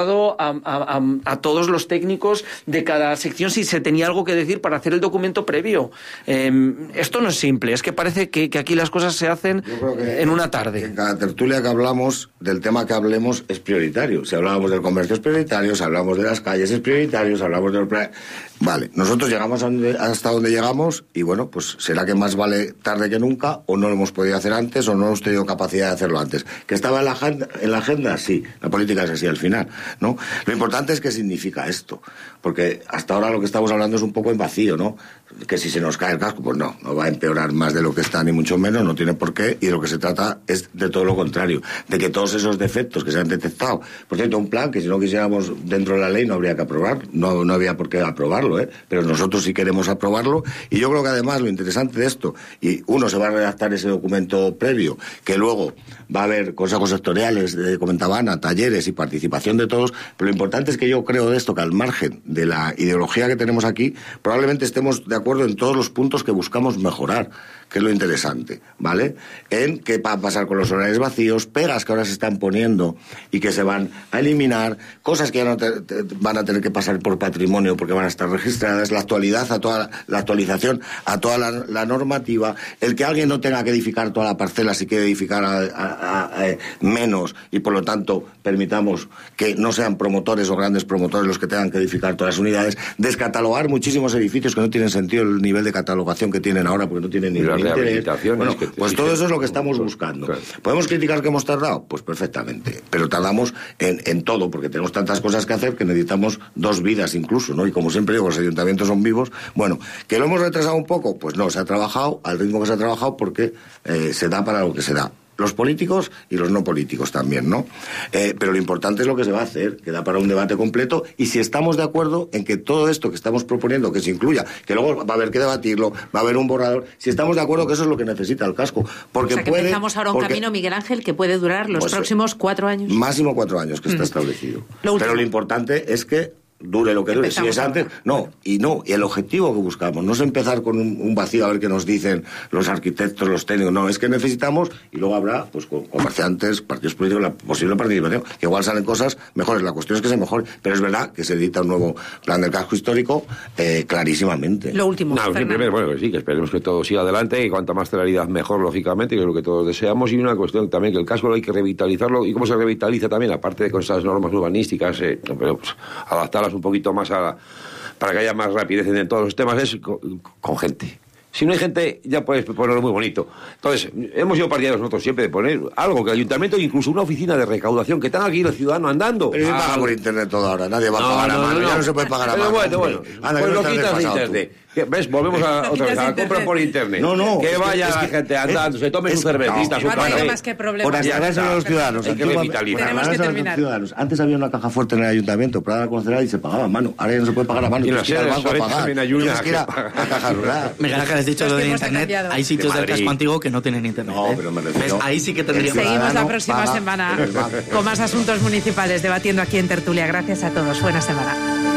a, a, a todos los técnicos de cada sección si se tenía algo que decir para hacer el documento previo. Eh, esto no es simple, es que parece que, que aquí las cosas se hacen en una tarde. En cada tertulia que hablamos, del tema que hablemos, es prioritario. Si hablábamos del comercio es prioritario, si hablamos de las calles es prioritario, si hablamos de... Vale, nosotros llegamos a donde, hasta donde llegamos y bueno, pues será que más vale tarde que nunca, o no lo hemos podido hacer antes, o no hemos tenido capacidad de hacerlo antes. ¿Que estaba en la agenda? En la agenda, sí. La política es así al final, ¿no? Lo importante es qué significa esto, porque hasta ahora lo que estamos hablando es un poco en vacío, ¿no? Que si se nos cae el casco, pues no, no va a empeorar más de lo que está, ni mucho menos, no tiene por qué, y de lo que se trata es de todo lo contrario, de que todos esos defectos que se han detectado, por cierto, un plan que si no quisiéramos dentro de la ley no habría que aprobar, no, no había por qué aprobarlo, ¿eh? Pero nosotros sí queremos aprobarlo, y yo creo que además lo interesante de esto, y uno se va a redactar ese documento previo, que luego va a haber consejos sectoriales, de, comentaba Ana, talleres y participación de todos, pero lo importante es que yo creo de esto, que al margen de la ideología que tenemos aquí, probablemente estemos de acuerdo en todos los puntos que buscamos mejorar, que es lo interesante, ¿vale? En qué va a pasar con los horarios vacíos, pegas que ahora se están poniendo y que se van a eliminar, cosas que ya no te, te, van a tener que pasar por patrimonio porque van a estar registradas, la actualidad a toda la actualización a toda la, la normativa, el que alguien no tenga que edificar toda la parcela si quiere edificar a, a, a, a menos, y por lo tanto permitamos que no sean promotores o grandes promotores los que tengan que edificar todas las unidades, descatalogar muchísimos edificios que no tienen sentido el nivel de catalogación que tienen ahora porque no tienen ni Bueno, que pues todo eso es lo que estamos buscando. Claro. ¿Podemos criticar que hemos tardado? Pues perfectamente. Pero tardamos en, en todo, porque tenemos tantas cosas que hacer que necesitamos dos vidas incluso, ¿no? Y como siempre digo, los ayuntamientos son vivos. Bueno, ¿que lo hemos retrasado un poco? Pues no, se ha trabajado al ritmo que se ha trabajado porque eh, se da para lo que se da. Los políticos y los no políticos también, ¿no? Eh, pero lo importante es lo que se va a hacer, que da para un debate completo, y si estamos de acuerdo en que todo esto que estamos proponiendo, que se incluya, que luego va a haber que debatirlo, va a haber un borrador, si estamos de acuerdo que eso es lo que necesita el casco. Porque o sea, que puede, empezamos ahora un porque, camino, Miguel Ángel, que puede durar los pues, próximos cuatro años. Máximo cuatro años que está mm. establecido. Lo pero lo importante es que dure lo que dure. Si es antes, no, y no, y el objetivo que buscamos no es empezar con un, un vacío a ver qué nos dicen los arquitectos, los técnicos, no, es que necesitamos, y luego habrá pues comerciantes, partidos políticos, la posible participación, que igual salen cosas mejores, la cuestión es que se mejore, pero es verdad que se edita un nuevo plan del casco histórico eh, clarísimamente. Lo último, no, primero, bueno, sí, que esperemos que todo siga adelante, y cuanta más claridad mejor, lógicamente, que es lo que todos deseamos, y una cuestión también que el casco hay que revitalizarlo, y cómo se revitaliza también, aparte de con esas normas urbanísticas, eh, pero, pues, adaptarlas un poquito más a la, para que haya más rapidez en todos los temas, es con, con gente. Si no hay gente, ya puedes ponerlo muy bonito. Entonces, hemos sido partidarios nosotros siempre de poner algo, que el ayuntamiento, incluso una oficina de recaudación, que están aquí los ciudadanos andando. Pero se ah, paga por internet todo ahora, nadie va a no, pagar no, a mano, no, no. ya no se puede pagar a Pero mano. bueno, bueno, Anda, pues no lo quitas de internet. ¿Ves? Volvemos a otra vez, a la compra por internet. No, no. Que es vaya que, la es gente que, andando, es, se tome es, su cervecita, no, su café. café. Más que problemas. Por aclararse a los ciudadanos. Hay que revitalizar. Tenemos que terminar. Ciudadanos. Antes había una caja fuerte en el ayuntamiento para dar a conocer y se pagaba a mano. Ahora ya no se puede pagar a mano. Y en las sedes también hay una que pagar. Miguel Ángel, has dicho lo de internet. Hay sitios del casco antiguo que no tienen internet. No, pero me refiero. Ahí sí que tendríamos. Seguimos la próxima semana con más asuntos municipales debatiendo aquí en Tertulia. Gracias a todos. Buena semana.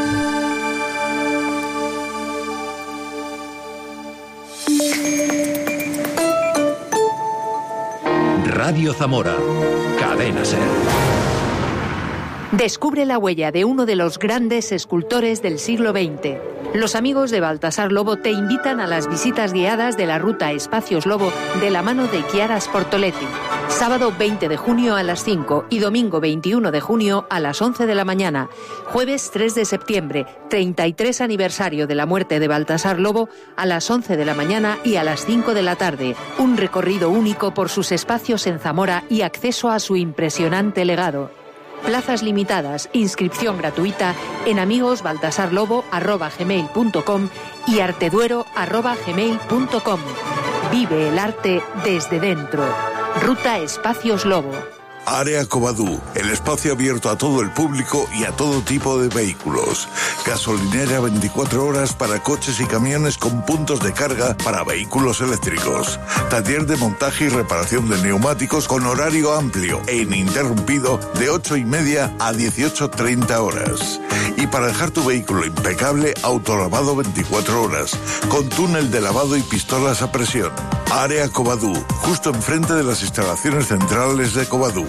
Radio Zamora. Cadena Ser. Descubre la huella de uno de los grandes escultores del siglo veinte. Los amigos de Baltasar Lobo te invitan a las visitas guiadas de la ruta Espacios Lobo de la mano de Chiara Sportoletti. Sábado veinte de junio a las cinco y domingo veintiuno de junio a las once de la mañana. Jueves tres de septiembre, treinta y tres aniversario de la muerte de Baltasar Lobo, a las once de la mañana y a las cinco de la tarde. Un recorrido único por sus espacios en Zamora y acceso a su impresionante legado. Plazas limitadas, inscripción gratuita en amigosbaltasarlobo arroba gmail punto com y arteduero arroba gmail punto com. Vive el arte desde dentro. Ruta Espacios Lobo. Área Covadú, el espacio abierto a todo el público y a todo tipo de vehículos. Gasolinera veinticuatro horas para coches y camiones con puntos de carga para vehículos eléctricos. Taller de montaje y reparación de neumáticos con horario amplio e ininterrumpido de ocho y media a dieciocho treinta horas. Y para dejar tu vehículo impecable, autolavado veinticuatro horas, con túnel de lavado y pistolas a presión. Área Covadú, justo enfrente de las instalaciones centrales de Covadú.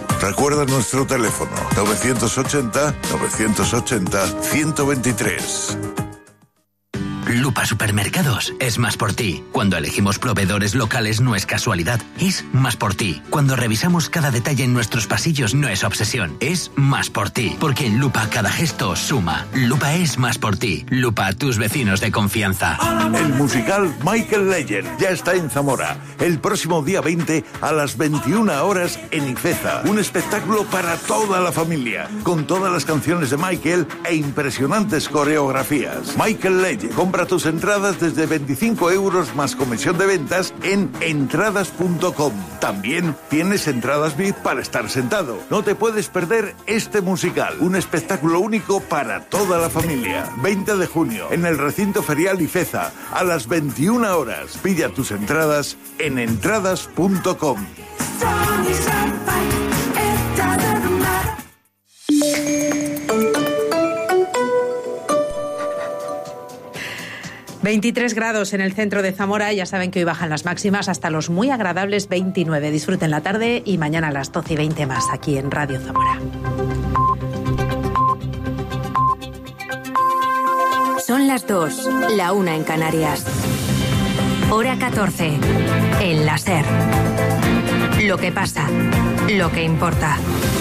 Recuerda nuestro teléfono nueve ochenta, nueve ochenta, ciento veintitrés. Lupa Supermercados es más por ti. Cuando elegimos proveedores locales no es casualidad, es más por ti. Cuando revisamos cada detalle en nuestros pasillos no es obsesión, es más por ti. Porque en Lupa cada gesto suma. Lupa es más por ti. Lupa, tus vecinos de confianza. El musical Michael Legend ya está en Zamora. El próximo día veinte a las veintiuna horas en Ifeza. Un espectáculo para toda la familia, con todas las canciones de Michael e impresionantes coreografías. Michael Legend. Compra tus entradas desde veinticinco euros más comisión de ventas en entradas punto com. También tienes entradas V I P para estar sentado. No te puedes perder este musical, un espectáculo único para toda la familia. veinte de junio, en el recinto ferial Ifeza, a las veintiuna horas. Pilla tus entradas en entradas punto com. veintitrés grados en el centro de Zamora. Ya saben que hoy bajan las máximas hasta los muy agradables veintinueve. Disfruten la tarde y mañana a las doce y veinte más aquí en Radio Zamora. Son las dos, la una en Canarias. Hora catorce. El láser. Lo que pasa, lo que importa.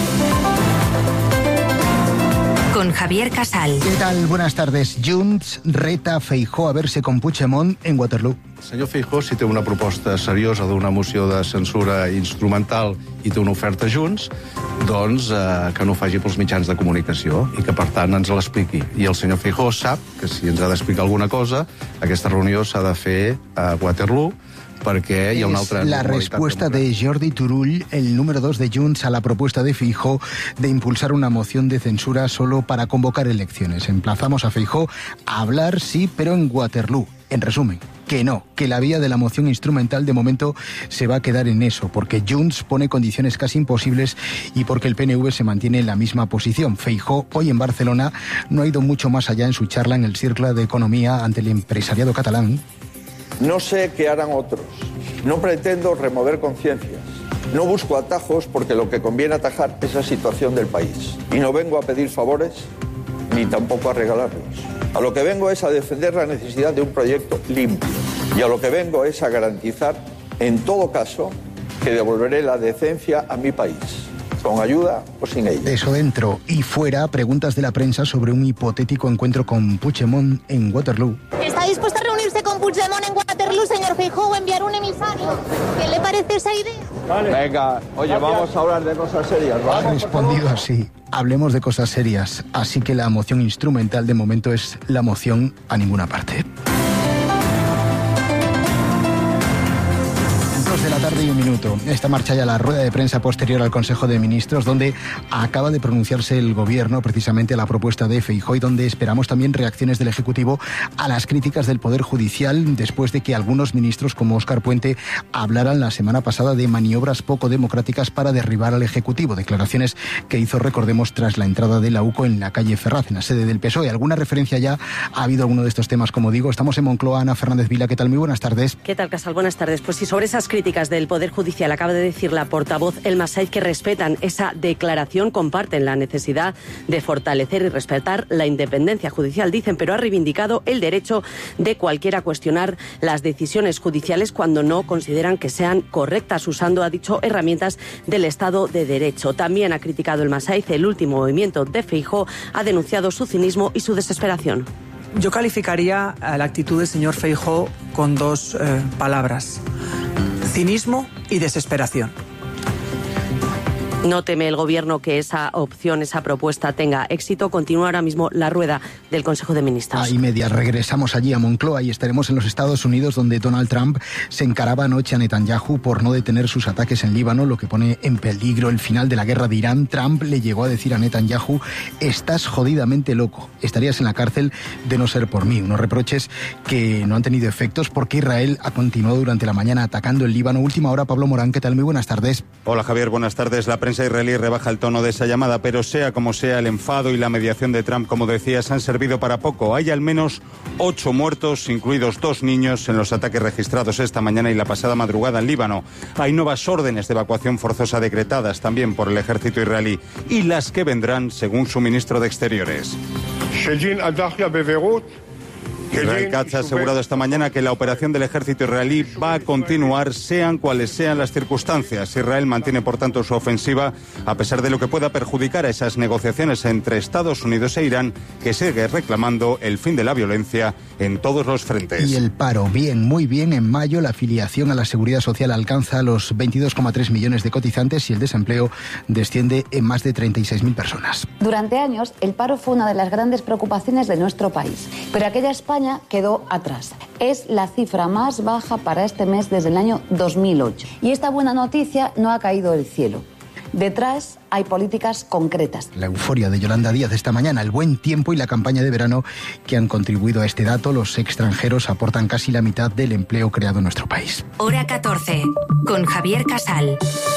Con Javier Casal. ¿Qué tal? Buenas tardes. Junts reta Feijóo a verse con Puigdemont en Waterloo. El senyor Feijóo, si té una proposta seriosa d'una moció de censura instrumental i té una oferta Junts, doncs eh, que no ho faci pels mitjans de comunicació i que, per tant, ens l'expliqui. I el senyor Feijóo sap que si ens ha d'explicar alguna cosa, aquesta reunió s'ha de fer a Waterloo, perquè hi ha una altra... La respuesta de Jordi Turull, el número dos de Junts, a la propuesta de Feijóo de impulsar una moción de censura solo para convocar elecciones. Emplazamos a Feijóo a hablar, sí, pero en Waterloo. En resumen, que no, que la vía de la moción instrumental de momento se va a quedar en eso, porque Junts pone condiciones casi imposibles y porque el P N V se mantiene en la misma posición. Feijóo, hoy en Barcelona, no ha ido mucho más allá en su charla en el Círculo de Economía ante el empresariado catalán. No sé qué harán otros. No pretendo remover conciencias. No busco atajos porque lo que conviene atajar es la situación del país. Y no vengo a pedir favores ni tampoco a regalarlos. A lo que vengo es a defender la necesidad de un proyecto limpio. Y a lo que vengo es a garantizar, en todo caso, que devolveré la decencia a mi país. Con ayuda o sin ella. Eso dentro y fuera, preguntas de la prensa sobre un hipotético encuentro con Puigdemont en Waterloo. ¿Está dispuesto a reunirse con Puigdemont en Waterloo, señor Feijóo, o enviar un emisario? ¿Qué le parece esa idea? Vale. Venga, oye, vamos a hablar de cosas serias, ¿vale? Ha respondido así. Hablemos de cosas serias. Así que la moción instrumental de momento es la moción a ninguna parte. De la tarde y un minuto. Esta marcha ya la rueda de prensa posterior al Consejo de Ministros, donde acaba de pronunciarse el Gobierno precisamente a la propuesta de Feijóo y donde esperamos también reacciones del Ejecutivo a las críticas del Poder Judicial después de que algunos ministros como Óscar Puente hablaran la semana pasada de maniobras poco democráticas para derribar al Ejecutivo. Declaraciones que hizo, recordemos, tras la entrada de la U C O en la calle Ferraz, en la sede del P S O E. ¿Alguna referencia ya ha habido alguno de estos temas? Como digo, estamos en Moncloa. Ana Fernández Vila, ¿qué tal? Muy buenas tardes. ¿Qué tal, Casal? Buenas tardes. Pues sí, sobre esas críticas del Poder Judicial acaba de decir la portavoz Elma Saiz que respetan esa declaración, comparten la necesidad de fortalecer y respetar la independencia judicial, dicen, pero ha reivindicado el derecho de cualquiera a cuestionar las decisiones judiciales cuando no consideran que sean correctas, usando, ha dicho, herramientas del Estado de Derecho. También ha criticado Elma Saiz el último movimiento de Feijóo, ha denunciado su cinismo y su desesperación. Yo calificaría la actitud del señor Feijóo con dos eh, palabras: cinismo y desesperación. No teme el Gobierno que esa opción, esa propuesta tenga éxito. Continúa ahora mismo la rueda del Consejo de Ministros. Ahí media, regresamos allí a Moncloa y estaremos en los Estados Unidos, donde Donald Trump se encaraba anoche a Netanyahu por no detener sus ataques en Líbano, lo que pone en peligro el final de la guerra de Irán. Trump le llegó a decir a Netanyahu: estás jodidamente loco, estarías en la cárcel de no ser por mí. Unos reproches que no han tenido efectos porque Israel ha continuado durante la mañana atacando el Líbano. Última hora, Pablo Morán, ¿qué tal? Muy buenas tardes. Hola, Javier, buenas tardes. La prensa prensa israelí rebaja el tono de esa llamada, pero sea como sea, el enfado y la mediación de Trump, como decías, han servido para poco. Hay al menos ocho muertos, incluidos dos niños, en los ataques registrados esta mañana y la pasada madrugada en Líbano. Hay nuevas órdenes de evacuación forzosa decretadas también por el ejército israelí y las que vendrán, según su ministro de Exteriores. Israel Katz ha asegurado esta mañana que la operación del ejército israelí va a continuar, sean cuales sean las circunstancias. Israel mantiene, por tanto, su ofensiva, a pesar de lo que pueda perjudicar a esas negociaciones entre Estados Unidos e Irán, que sigue reclamando el fin de la violencia en todos los frentes. Y el paro, bien, muy bien. En mayo la afiliación a la Seguridad Social alcanza los veintidós coma tres millones de cotizantes y el desempleo desciende en más de treinta y seis mil personas. Durante años, el paro fue una de las grandes preocupaciones de nuestro país, pero aquella España quedó atrás. Es la cifra más baja para este mes desde el año dos mil ocho. Y esta buena noticia no ha caído del cielo. Detrás hay políticas concretas. La euforia de Yolanda Díaz esta mañana, el buen tiempo y la campaña de verano que han contribuido a este dato. Los extranjeros aportan casi la mitad del empleo creado en nuestro país. Hora catorce, con Javier Casal.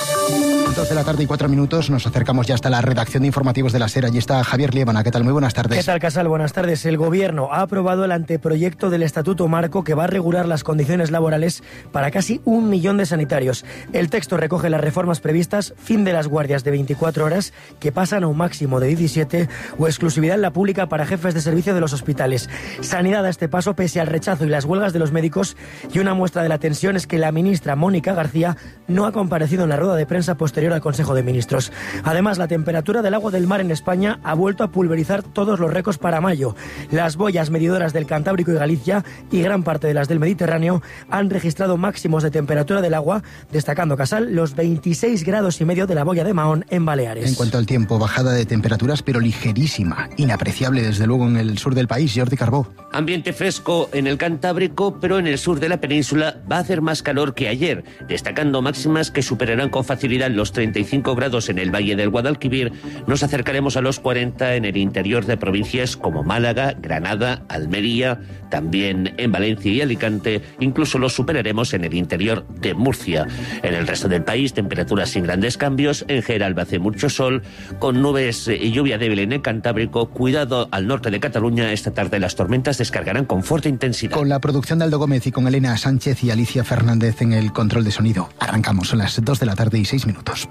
dos de la tarde y cuatro minutos, nos acercamos ya hasta la redacción de informativos de la SER. Allí está Javier Liébana. ¿Qué tal? Muy buenas tardes. ¿Qué tal, Casal? Buenas tardes. El Gobierno ha aprobado el anteproyecto del Estatuto Marco que va a regular las condiciones laborales para casi un millón de sanitarios. El texto recoge las reformas previstas, fin de las guardias de veinticuatro horas, que pasan a un máximo de diecisiete, o exclusividad en la pública para jefes de servicio de los hospitales. Sanidad a este paso pese al rechazo y las huelgas de los médicos, y una muestra de la tensión es que la ministra Mónica García no ha comparecido en la rueda de prensa posterior al Consejo de Ministros. Además, la temperatura del agua del mar en España ha vuelto a pulverizar todos los récords para mayo. Las boyas medidoras del Cantábrico y Galicia y gran parte de las del Mediterráneo han registrado máximos de temperatura del agua, destacando, Casal, los veintiséis grados y medio de la boya de Mahón en Baleares. En cuanto al tiempo, bajada de temperaturas, pero ligerísima, inapreciable desde luego en el sur del país. Jordi Carbó. Ambiente fresco en el Cantábrico, pero en el sur de la península va a hacer más calor que ayer, destacando máximas que superarán con facilidad los treinta y cinco grados en el Valle del Guadalquivir. Nos acercaremos a los cuarenta en el interior de provincias como Málaga, Granada, Almería, también en Valencia y Alicante. Incluso los superaremos en el interior de Murcia. En el resto del país, temperaturas sin grandes cambios. En general va a hacer mucho sol, con nubes y lluvia débil en el Cantábrico. Cuidado al norte de Cataluña. Esta tarde las tormentas descargarán con fuerte intensidad. Con la producción de Aldo Gómez y con Elena Sánchez y Alicia Fernández en el control de sonido. Arrancamos, son las dos de la tarde y seis minutos.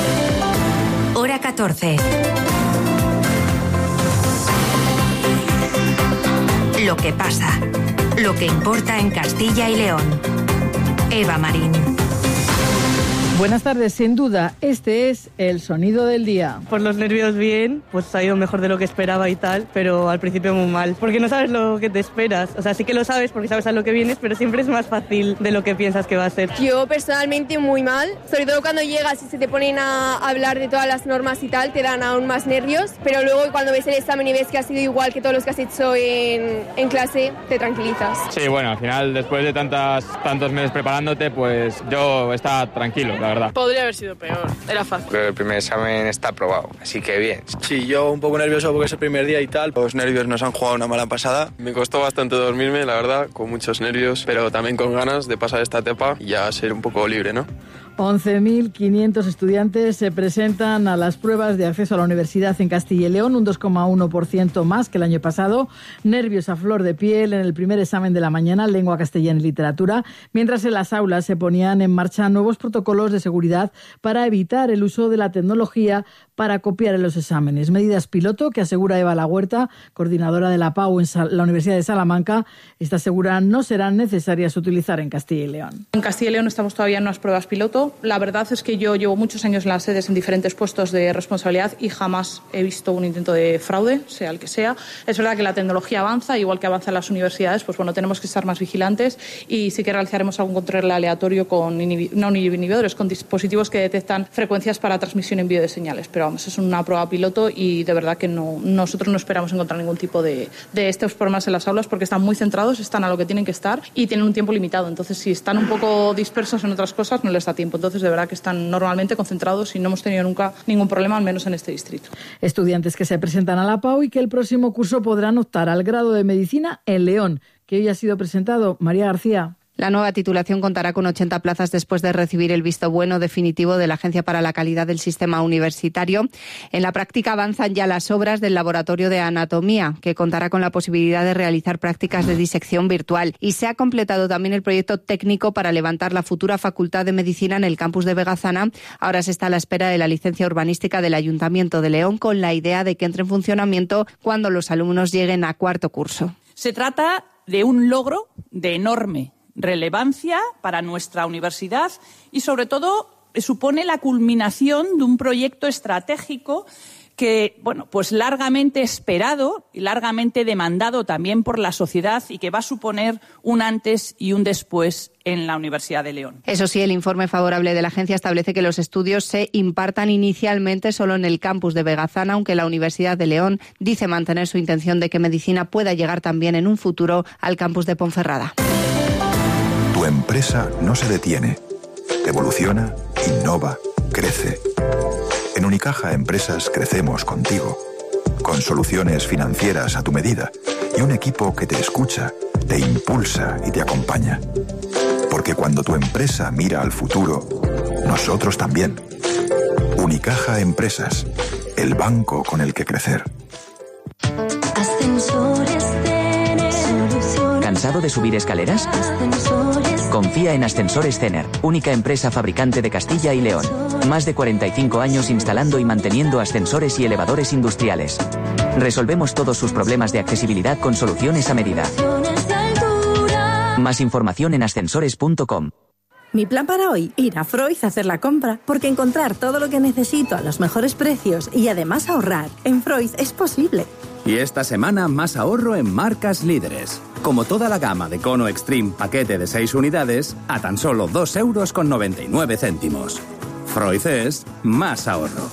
Hora catorce. Lo que pasa, lo que importa en Castilla y León. Eva Marín. Buenas tardes, sin duda, este es el sonido del día. Por los nervios bien, pues ha ido mejor de lo que esperaba y tal, pero al principio muy mal, porque no sabes lo que te esperas. O sea, sí que lo sabes porque sabes a lo que vienes, pero siempre es más fácil de lo que piensas que va a ser. Yo personalmente muy mal, sobre todo cuando llegas y se te ponen a hablar de todas las normas y tal, te dan aún más nervios, pero luego cuando ves el examen y ves que ha sido igual que todos los que has hecho en, en clase, te tranquilizas. Sí, bueno, al final, después de tantas, tantos meses preparándote, pues yo estaba tranquilo, la verdad. Podría haber sido peor, era fácil. Pero el primer examen está aprobado, así que bien. Sí, yo un poco nervioso porque es el primer día y tal. Los nervios nos han jugado una mala pasada. Me costó bastante dormirme, la verdad, con muchos nervios, pero también con ganas de pasar esta etapa y ya ser un poco libre, ¿no? once mil quinientos estudiantes se presentan a las pruebas de acceso a la universidad en Castilla y León, un dos coma uno por ciento más que el año pasado. Nervios a flor de piel en el primer examen de la mañana, lengua castellana y literatura, mientras en las aulas se ponían en marcha nuevos protocolos de seguridad para evitar el uso de la tecnología para copiar en los exámenes. Medidas piloto que asegura Eva La Huerta, coordinadora de la P A U en la Universidad de Salamanca. Esta asegura no serán necesarias utilizar en Castilla y León. En Castilla y León estamos todavía en unas pruebas piloto. La verdad es que yo llevo muchos años en las sedes en diferentes puestos de responsabilidad y jamás he visto un intento de fraude, sea el que sea. Es verdad que la tecnología avanza, igual que avanzan las universidades, pues bueno, tenemos que estar más vigilantes y sí que realizaremos algún control aleatorio con inhibi- no inhibidores, con dispositivos que detectan frecuencias para transmisión y envío de señales. Pero vamos, es una prueba piloto y de verdad que no, nosotros no esperamos encontrar ningún tipo de, de estos problemas en las aulas porque están muy centrados, están a lo que tienen que estar y tienen un tiempo limitado. Entonces, si están un poco dispersos en otras cosas, no les da tiempo. Entonces, de verdad que están normalmente concentrados y no hemos tenido nunca ningún problema, al menos en este distrito. Estudiantes que se presentan a la P A U y que el próximo curso podrán optar al grado de medicina en León, que hoy ha sido presentado. María García. La nueva titulación contará con ochenta plazas después de recibir el visto bueno definitivo de la Agencia para la Calidad del Sistema Universitario. En la práctica avanzan ya las obras del laboratorio de anatomía, que contará con la posibilidad de realizar prácticas de disección virtual. Y se ha completado también el proyecto técnico para levantar la futura Facultad de Medicina en el campus de Vegazana. Ahora se está a la espera de la licencia urbanística del Ayuntamiento de León, con la idea de que entre en funcionamiento cuando los alumnos lleguen a cuarto curso. Se trata de un logro de enorme relevancia para nuestra universidad y, sobre todo, supone la culminación de un proyecto estratégico que, bueno, pues largamente esperado y largamente demandado también por la sociedad y que va a suponer un antes y un después en la Universidad de León. Eso sí, el informe favorable de la agencia establece que los estudios se impartan inicialmente solo en el campus de Vegazana, aunque la Universidad de León dice mantener su intención de que medicina pueda llegar también en un futuro al campus de Ponferrada. Tu empresa no se detiene. Evoluciona, innova, crece. En Unicaja Empresas crecemos contigo, con soluciones financieras a tu medida y un equipo que te escucha, te impulsa y te acompaña. Porque cuando tu empresa mira al futuro, nosotros también. Unicaja Empresas, el banco con el que crecer. ¿Cansado de subir escaleras? Confía en Ascensores Cener, única empresa fabricante de Castilla y León. Más de cuarenta y cinco años instalando y manteniendo ascensores y elevadores industriales. Resolvemos todos sus problemas de accesibilidad con soluciones a medida. Más información en ascensores punto com. Mi plan para hoy, ir a Freud a hacer la compra, porque encontrar todo lo que necesito a los mejores precios y además ahorrar en Freud es posible. Y esta semana más ahorro en marcas líderes. Como toda la gama de Cono Extreme paquete de seis unidades a tan solo dos euros con noventa y nueve céntimos. Freud es más ahorro.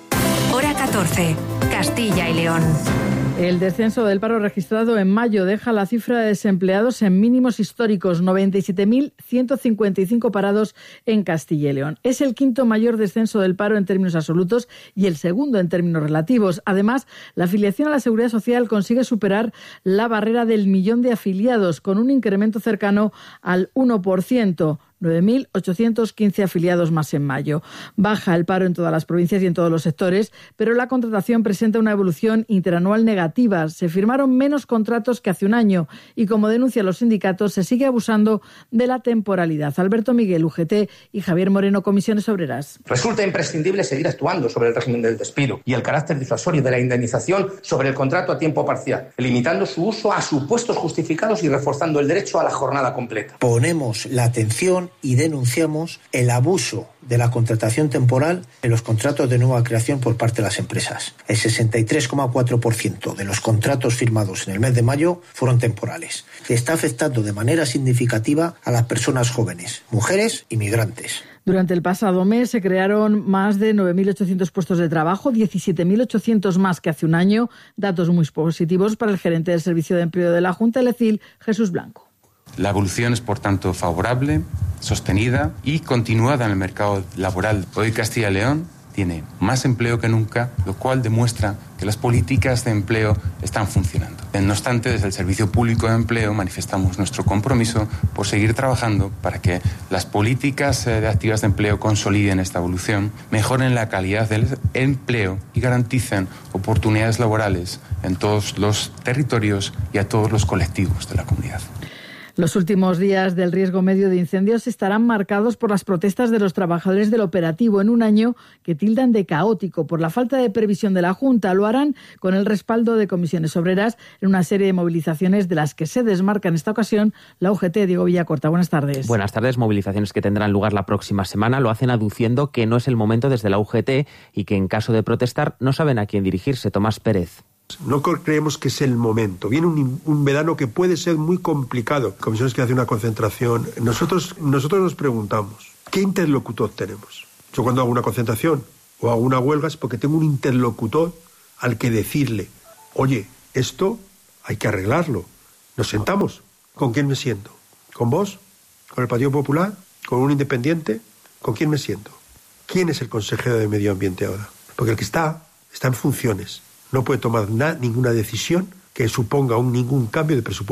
Hora catorce, Castilla y León. El descenso del paro registrado en mayo deja la cifra de desempleados en mínimos históricos, noventa y siete mil ciento cincuenta y cinco parados en Castilla y León. Es el quinto mayor descenso del paro en términos absolutos y el segundo en términos relativos. Además, la afiliación a la Seguridad Social consigue superar la barrera del millón de afiliados, con un incremento cercano al uno por ciento. nueve mil ochocientos quince afiliados más en mayo. Baja el paro en todas las provincias y en todos los sectores, pero la contratación presenta una evolución interanual negativa. Se firmaron menos contratos que hace un año y, como denuncian los sindicatos, se sigue abusando de la temporalidad. Alberto Miguel, U G T, y Javier Moreno, Comisiones Obreras. Resulta imprescindible seguir actuando sobre el régimen del despido y el carácter disuasorio de la indemnización sobre el contrato a tiempo parcial, limitando su uso a supuestos justificados y reforzando el derecho a la jornada completa. Ponemos la atención y denunciamos el abuso de la contratación temporal en los contratos de nueva creación por parte de las empresas. El sesenta y tres coma cuatro por ciento de los contratos firmados en el mes de mayo fueron temporales. Está afectando de manera significativa a las personas jóvenes, mujeres y migrantes. Durante el pasado mes se crearon más de nueve mil ochocientos puestos de trabajo, diecisiete mil ochocientos más que hace un año. Datos muy positivos para el gerente del Servicio de Empleo de la Junta, el E C I L, Jesús Blanco. La evolución es, por tanto, favorable, sostenida y continuada en el mercado laboral. Hoy Castilla y León tiene más empleo que nunca, lo cual demuestra que las políticas de empleo están funcionando. No obstante, desde el Servicio Público de Empleo manifestamos nuestro compromiso por seguir trabajando para que las políticas de activas de empleo consoliden esta evolución, mejoren la calidad del empleo y garanticen oportunidades laborales en todos los territorios y a todos los colectivos de la comunidad. Los últimos días del riesgo medio de incendios estarán marcados por las protestas de los trabajadores del operativo en un año que tildan de caótico por la falta de previsión de la Junta. Lo harán con el respaldo de Comisiones Obreras en una serie de movilizaciones de las que se desmarca en esta ocasión la U G T. Diego Villacorta, buenas tardes. Buenas tardes. Movilizaciones que tendrán lugar la próxima semana. Lo hacen aduciendo que no es el momento desde la U G T y que en caso de protestar no saben a quién dirigirse. Tomás Pérez. No creemos que es el momento. Viene un, un verano que puede ser muy complicado. Comisiones que hace una concentración. Nosotros, nosotros nos preguntamos, ¿qué interlocutor tenemos? Yo cuando hago una concentración o hago una huelga es porque tengo un interlocutor al que decirle, oye, esto hay que arreglarlo. Nos sentamos. ¿Con quién me siento? ¿Con vos? ¿Con el Partido Popular? ¿Con un independiente? ¿Con quién me siento? ¿Quién es el consejero de Medio Ambiente ahora? Porque el que está, está en funciones. No puede tomar na, ninguna decisión que suponga un, ningún cambio de presupuesto.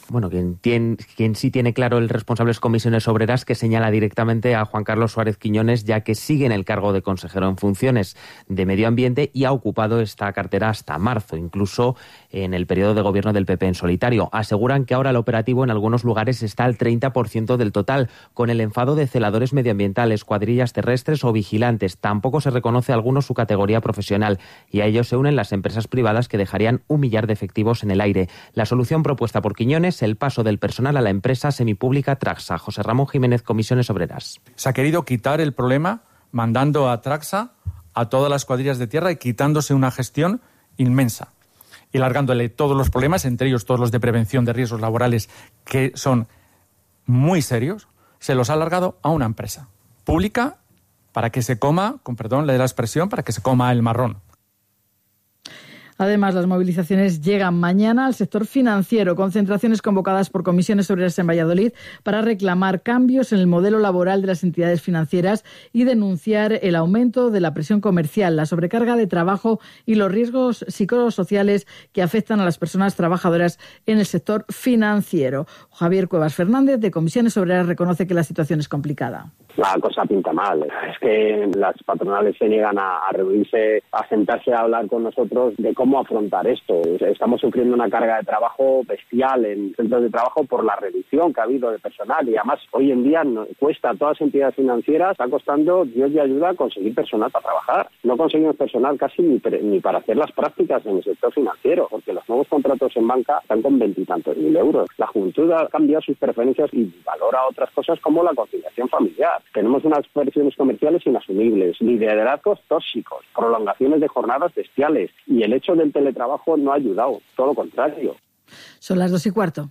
Bueno, quien, tiene, quien sí tiene claro el responsable es Comisiones Obreras, que señala directamente a Juan Carlos Suárez Quiñones, ya que sigue en el cargo de consejero en funciones de Medio Ambiente y ha ocupado esta cartera hasta marzo, incluso en el periodo de gobierno del P P en solitario. Aseguran que ahora el operativo en algunos lugares está al treinta por ciento del total, con el enfado de celadores medioambientales, cuadrillas terrestres o vigilantes. Tampoco se reconoce a algunos su categoría profesional y a ellos se unen las empresas privadas que dejarían un millar de efectivos en el aire. La solución propuesta por Quiñones, el paso del personal a la empresa semipública Traxa. José Ramón Jiménez, Comisiones Obreras. Se ha querido quitar el problema mandando a Traxa a todas las cuadrillas de tierra y quitándose una gestión inmensa y largándole todos los problemas, entre ellos todos los de prevención de riesgos laborales, que son muy serios, se los ha alargado a una empresa pública para que se coma, con perdón de la expresión, para que se coma el marrón. Además, las movilizaciones llegan mañana al sector financiero, concentraciones convocadas por Comisiones Obreras en Valladolid para reclamar cambios en el modelo laboral de las entidades financieras y denunciar el aumento de la presión comercial, la sobrecarga de trabajo y los riesgos psicosociales que afectan a las personas trabajadoras en el sector financiero. Javier Cuevas Fernández, de Comisiones Obreras, reconoce que la situación es complicada. La cosa pinta mal. Es que las patronales se niegan a, a reunirse, a sentarse a hablar con nosotros de cómo afrontar esto. Estamos sufriendo una carga de trabajo bestial en centros de trabajo por la reducción que ha habido de personal y además hoy en día no, cuesta a todas las entidades financieras, está costando Dios y ayuda conseguir personal para trabajar. No conseguimos personal casi ni, ni para hacer las prácticas en el sector financiero, porque los nuevos contratos en banca están con veintitantos mil euros. La juventud ha cambiado sus preferencias y valora otras cosas como la conciliación familiar. Tenemos unas presiones comerciales inasumibles, liderazgos tóxicos, prolongaciones de jornadas bestiales y el hecho del teletrabajo no ha ayudado, todo lo contrario. Son las dos y cuarto.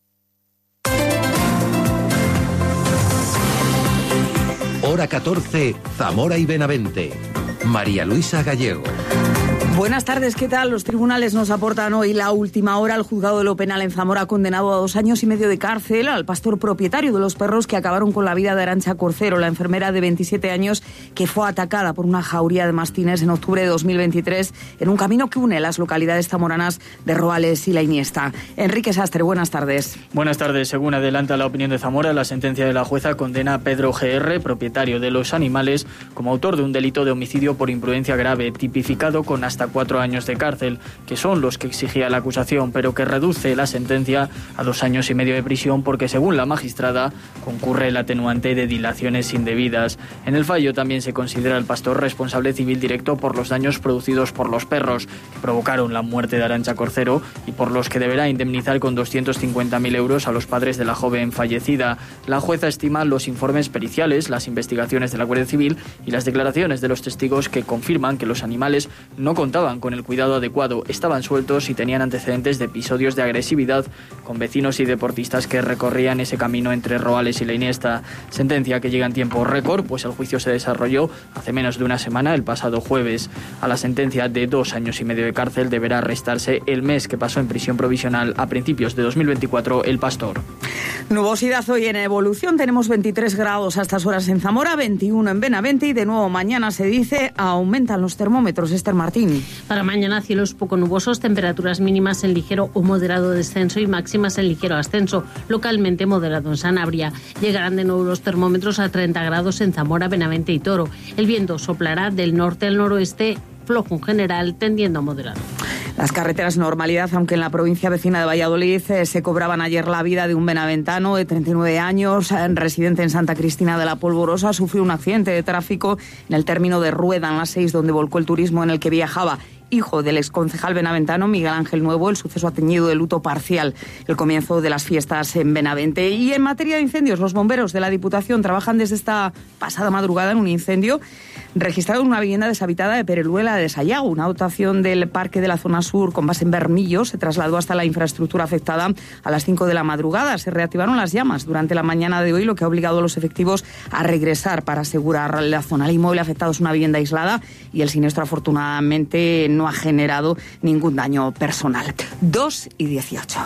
Hora catorce, Zamora y Benavente. María Luisa Gallego. Buenas tardes, ¿qué tal? Los tribunales nos aportan hoy la última hora. El juzgado de lo penal en Zamora ha condenado a dos años y medio de cárcel al pastor propietario de los perros que acabaron con la vida de Arantxa Corcero, la enfermera de veintisiete años que fue atacada por una jauría de mastines en octubre de dos mil veintitrés en un camino que une las localidades zamoranas de Roales y La Iniesta. Enrique Sastre, buenas tardes. Buenas tardes. Según adelanta la opinión de Zamora, la sentencia de la jueza condena a Pedro G R, propietario de los animales, como autor de un delito de homicidio por imprudencia grave, tipificado con hasta cuatro años de cárcel, que son los que exigía la acusación, pero que reduce la sentencia a dos años y medio de prisión porque, según la magistrada, concurre el atenuante de dilaciones indebidas. En el fallo también se considera al pastor responsable civil directo por los daños producidos por los perros que provocaron la muerte de Arantxa Corcero y por los que deberá indemnizar con doscientos cincuenta mil euros a los padres de la joven fallecida. La jueza estima los informes periciales, las investigaciones de la Guardia Civil y las declaraciones de los testigos que confirman que los animales no contaban con el cuidado adecuado, estaban sueltos y tenían antecedentes de episodios de agresividad con vecinos y deportistas que recorrían ese camino entre Roales y La Iniesta. Sentencia que llega en tiempo récord, pues el juicio se desarrolló hace menos de una semana, el pasado jueves. A la sentencia de dos años y medio de cárcel deberá restarse el mes que pasó en prisión provisional a principios de dos mil veinticuatro el pastor. Nubosidad hoy en evolución, tenemos veintitrés grados a estas horas en Zamora, veintiuno en Benavente y de nuevo mañana se dice aumentan los termómetros. Esther Martín. Para mañana cielos poco nubosos, temperaturas mínimas en ligero o moderado descenso y máximas en ligero ascenso, localmente moderado en Sanabria. Llegarán de nuevo los termómetros a treinta grados en Zamora, Benavente y Toro. El viento soplará del norte al noroeste, flojo en general, tendiendo a moderado. Las carreteras normalidad, aunque en la provincia vecina de Valladolid eh, se cobraban ayer la vida de un benaventano de treinta y nueve años, eh, residente en Santa Cristina de la Polvorosa, sufrió un accidente de tráfico en el término de Rueda, en la seis, donde volcó el turismo en el que viajaba. Hijo del exconcejal benaventano Miguel Ángel Nuevo, el suceso ha teñido de luto parcial el comienzo de las fiestas en Benavente. Y en materia de incendios, los bomberos de la Diputación trabajan desde esta pasada madrugada en un incendio registrado en una vivienda deshabitada de Pereluela de Sayago. Una dotación del parque de la zona sur con base en Bermillo se trasladó hasta la infraestructura afectada a las cinco de la madrugada. Se reactivaron las llamas durante la mañana de hoy, lo que ha obligado a los efectivos a regresar para asegurar la zona. El inmueble afectado es una vivienda aislada y el siniestro afortunadamente no ha generado ningún daño personal. dos y dieciocho.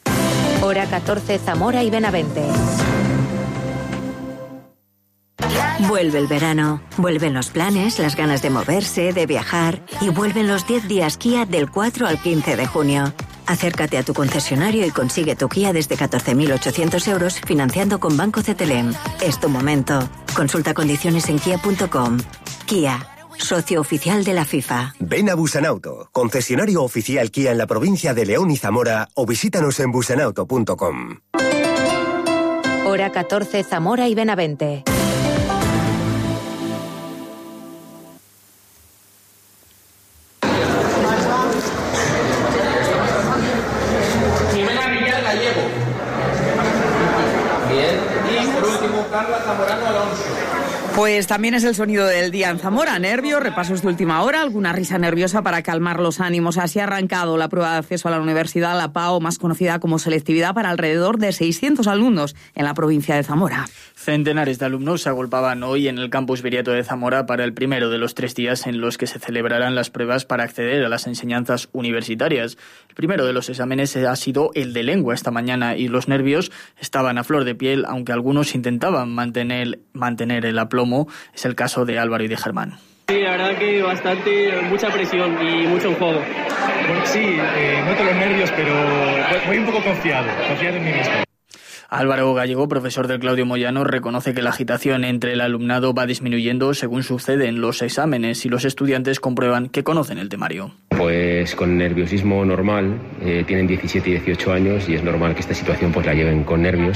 Hora catorce, Zamora y Benavente. Vuelve el verano, vuelven los planes, las ganas de moverse, de viajar y vuelven los diez días Kia del cuatro al quince de junio. Acércate a tu concesionario y consigue tu Kia desde catorce mil ochocientos euros financiando con Banco C T L M. Es tu momento. Consulta condiciones en kia punto com. Kia, socio oficial de la FIFA. Ven a Busanauto, concesionario oficial Kia en la provincia de León y Zamora, o visítanos en busanauto punto com. Hora catorce, Zamora y Benavente. Pues también es el sonido del día en Zamora. Nervios, repasos de última hora, alguna risa nerviosa para calmar los ánimos. Así ha arrancado la prueba de acceso a la universidad, la P A O, más conocida como selectividad, para alrededor de seiscientos alumnos en la provincia de Zamora. Centenares de alumnos se agolpaban hoy en el campus Viriato de Zamora para el primero de los tres días en los que se celebrarán las pruebas para acceder a las enseñanzas universitarias. El primero de los exámenes ha sido el de lengua esta mañana y los nervios estaban a flor de piel, aunque algunos intentaban mantener, mantener el aplomo. Es el caso de Álvaro y de Germán. Sí, la verdad que bastante, mucha presión y mucho en juego. Bueno, sí, eh, noto los nervios, pero voy un poco confiado, confiado en mí mismo. Álvaro Gallego, profesor del Claudio Moyano, reconoce que la agitación entre el alumnado va disminuyendo según sucede en los exámenes y los estudiantes comprueban que conocen el temario. Pues con nerviosismo normal, eh, tienen diecisiete y dieciocho años y es normal que esta situación pues la lleven con nervios.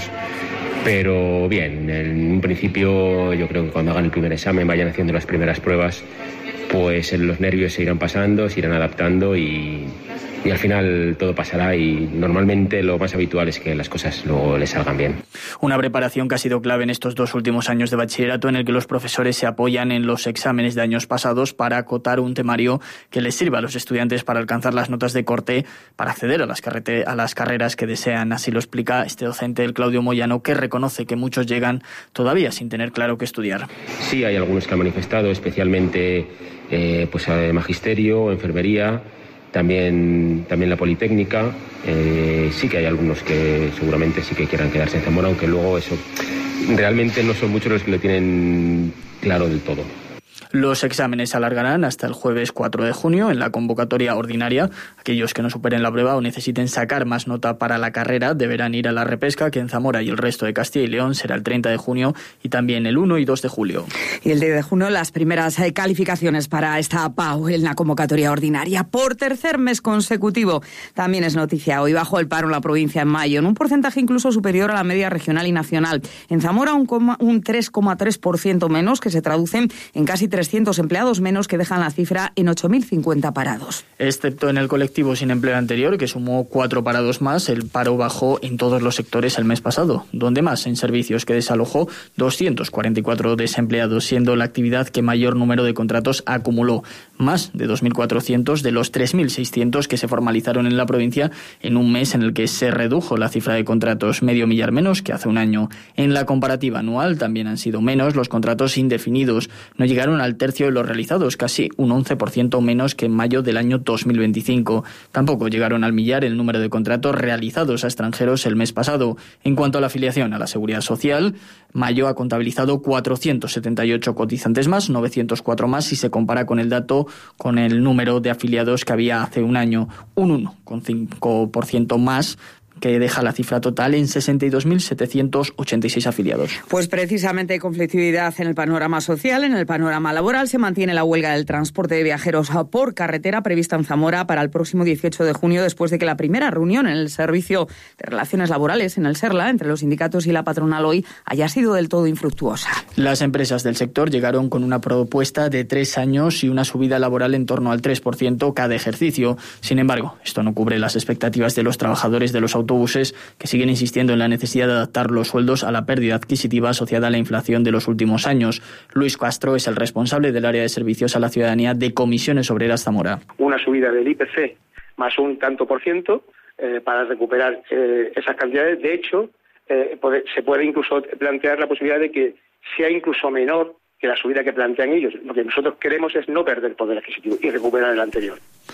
Pero bien, en un principio yo creo que cuando hagan el primer examen, vayan haciendo las primeras pruebas, pues los nervios se irán pasando, se irán adaptando y, y al final todo pasará y normalmente lo más habitual es que las cosas luego les salgan bien. Una preparación que ha sido clave en estos dos últimos años de bachillerato, en el que los profesores se apoyan en los exámenes de años pasados para acotar un temario que les sirva a los estudiantes para alcanzar las notas de corte para acceder a las, carrete- a las carreras que desean. Así lo explica este docente, el Claudio Moyano, que reconoce que muchos llegan todavía sin tener claro qué estudiar. Sí, hay algunos que han manifestado, especialmente eh, pues a magisterio, enfermería, también, también la Politécnica. Eh, sí que hay algunos que seguramente sí que quieran quedarse en Zamora, aunque luego eso realmente no son muchos los que lo tienen claro del todo. Los exámenes se alargarán hasta el jueves cuatro de junio en la convocatoria ordinaria. Aquellos que no superen la prueba o necesiten sacar más nota para la carrera deberán ir a la repesca, que en Zamora y el resto de Castilla y León será el treinta de junio y también el uno y dos de julio. Y el diez de junio las primeras eh, calificaciones para esta P A O en la convocatoria ordinaria por tercer mes consecutivo. También es noticia hoy, bajó el paro en la provincia en mayo, en un porcentaje incluso superior a la media regional y nacional. En Zamora un, un tres coma tres por ciento menos, que se traducen en casi trescientos empleados menos, que dejan la cifra en ocho mil cincuenta parados. Excepto en el colectivo sin empleo anterior, que sumó cuatro parados más, el paro bajó en todos los sectores el mes pasado. Donde más, en servicios, que desalojó doscientos cuarenta y cuatro desempleados, siendo la actividad que mayor número de contratos acumuló. Más de dos mil cuatrocientos de los tres mil seiscientos que se formalizaron en la provincia en un mes en el que se redujo la cifra de contratos, medio millar menos que hace un año. En la comparativa anual también han sido menos los contratos indefinidos. No llegaron al tercio de los realizados, casi un once por ciento menos que en mayo del año dos mil veinticinco. Tampoco llegaron al millar el número de contratos realizados a extranjeros el mes pasado. En cuanto a la afiliación a la Seguridad Social, mayo ha contabilizado cuatrocientos setenta y ocho cotizantes más, novecientos cuatro más si se compara con el dato con el número de afiliados que había hace un año, un uno coma cinco por ciento más, que deja la cifra total en sesenta y dos mil setecientos ochenta y seis afiliados. Pues precisamente hay conflictividad en el panorama social, en el panorama laboral. Se mantiene la huelga del transporte de viajeros por carretera prevista en Zamora para el próximo dieciocho de junio, después de que la primera reunión en el Servicio de Relaciones Laborales, en el SERLA, entre los sindicatos y la patronal hoy, haya sido del todo infructuosa. Las empresas del sector llegaron con una propuesta de tres años y una subida laboral en torno al tres por ciento cada ejercicio. Sin embargo, esto no cubre las expectativas de los trabajadores de los autobuses, que siguen insistiendo en la necesidad de adaptar los sueldos a la pérdida adquisitiva asociada a la inflación de los últimos años. Luis Castro es el responsable del área de servicios a la ciudadanía de Comisiones Obreras Zamora. Una subida del I P C más un tanto por ciento eh, para recuperar eh, esas cantidades. De hecho, eh, puede, se puede incluso plantear la posibilidad de que sea incluso menor que la subida que plantean ellos. Lo que nosotros queremos es no perder poder adquisitivo y recuperar el anterior.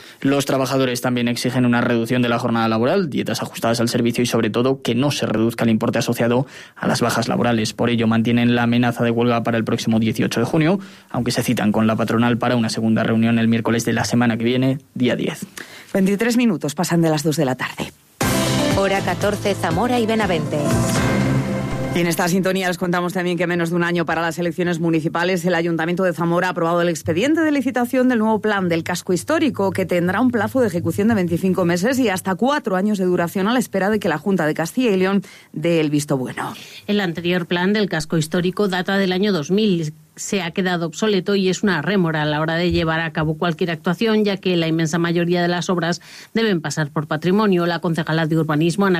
Los trabajadores también exigen una reducción de la jornada laboral, dietas ajustadas al servicio y, sobre todo, que no se reduzca el importe asociado a las bajas laborales. Por ello, mantienen la amenaza de huelga para el próximo dieciocho de junio, aunque se citan con la patronal para una segunda reunión el miércoles de la semana que viene, día diez. veintitrés minutos pasan de las dos de la tarde. Hora catorce, Zamora y Benavente. Y en esta sintonía les contamos también que menos de un año para las elecciones municipales, el Ayuntamiento de Zamora ha aprobado el expediente de licitación del nuevo plan del casco histórico, que tendrá un plazo de ejecución de veinticinco meses y hasta cuatro años de duración a la espera de que la Junta de Castilla y León dé el visto bueno. El anterior plan del casco histórico data del año dos mil. Se ha quedado obsoleto y es una rémora a la hora de llevar a cabo cualquier actuación, ya que la inmensa mayoría de las obras deben pasar por patrimonio. La concejala de urbanismo, Ana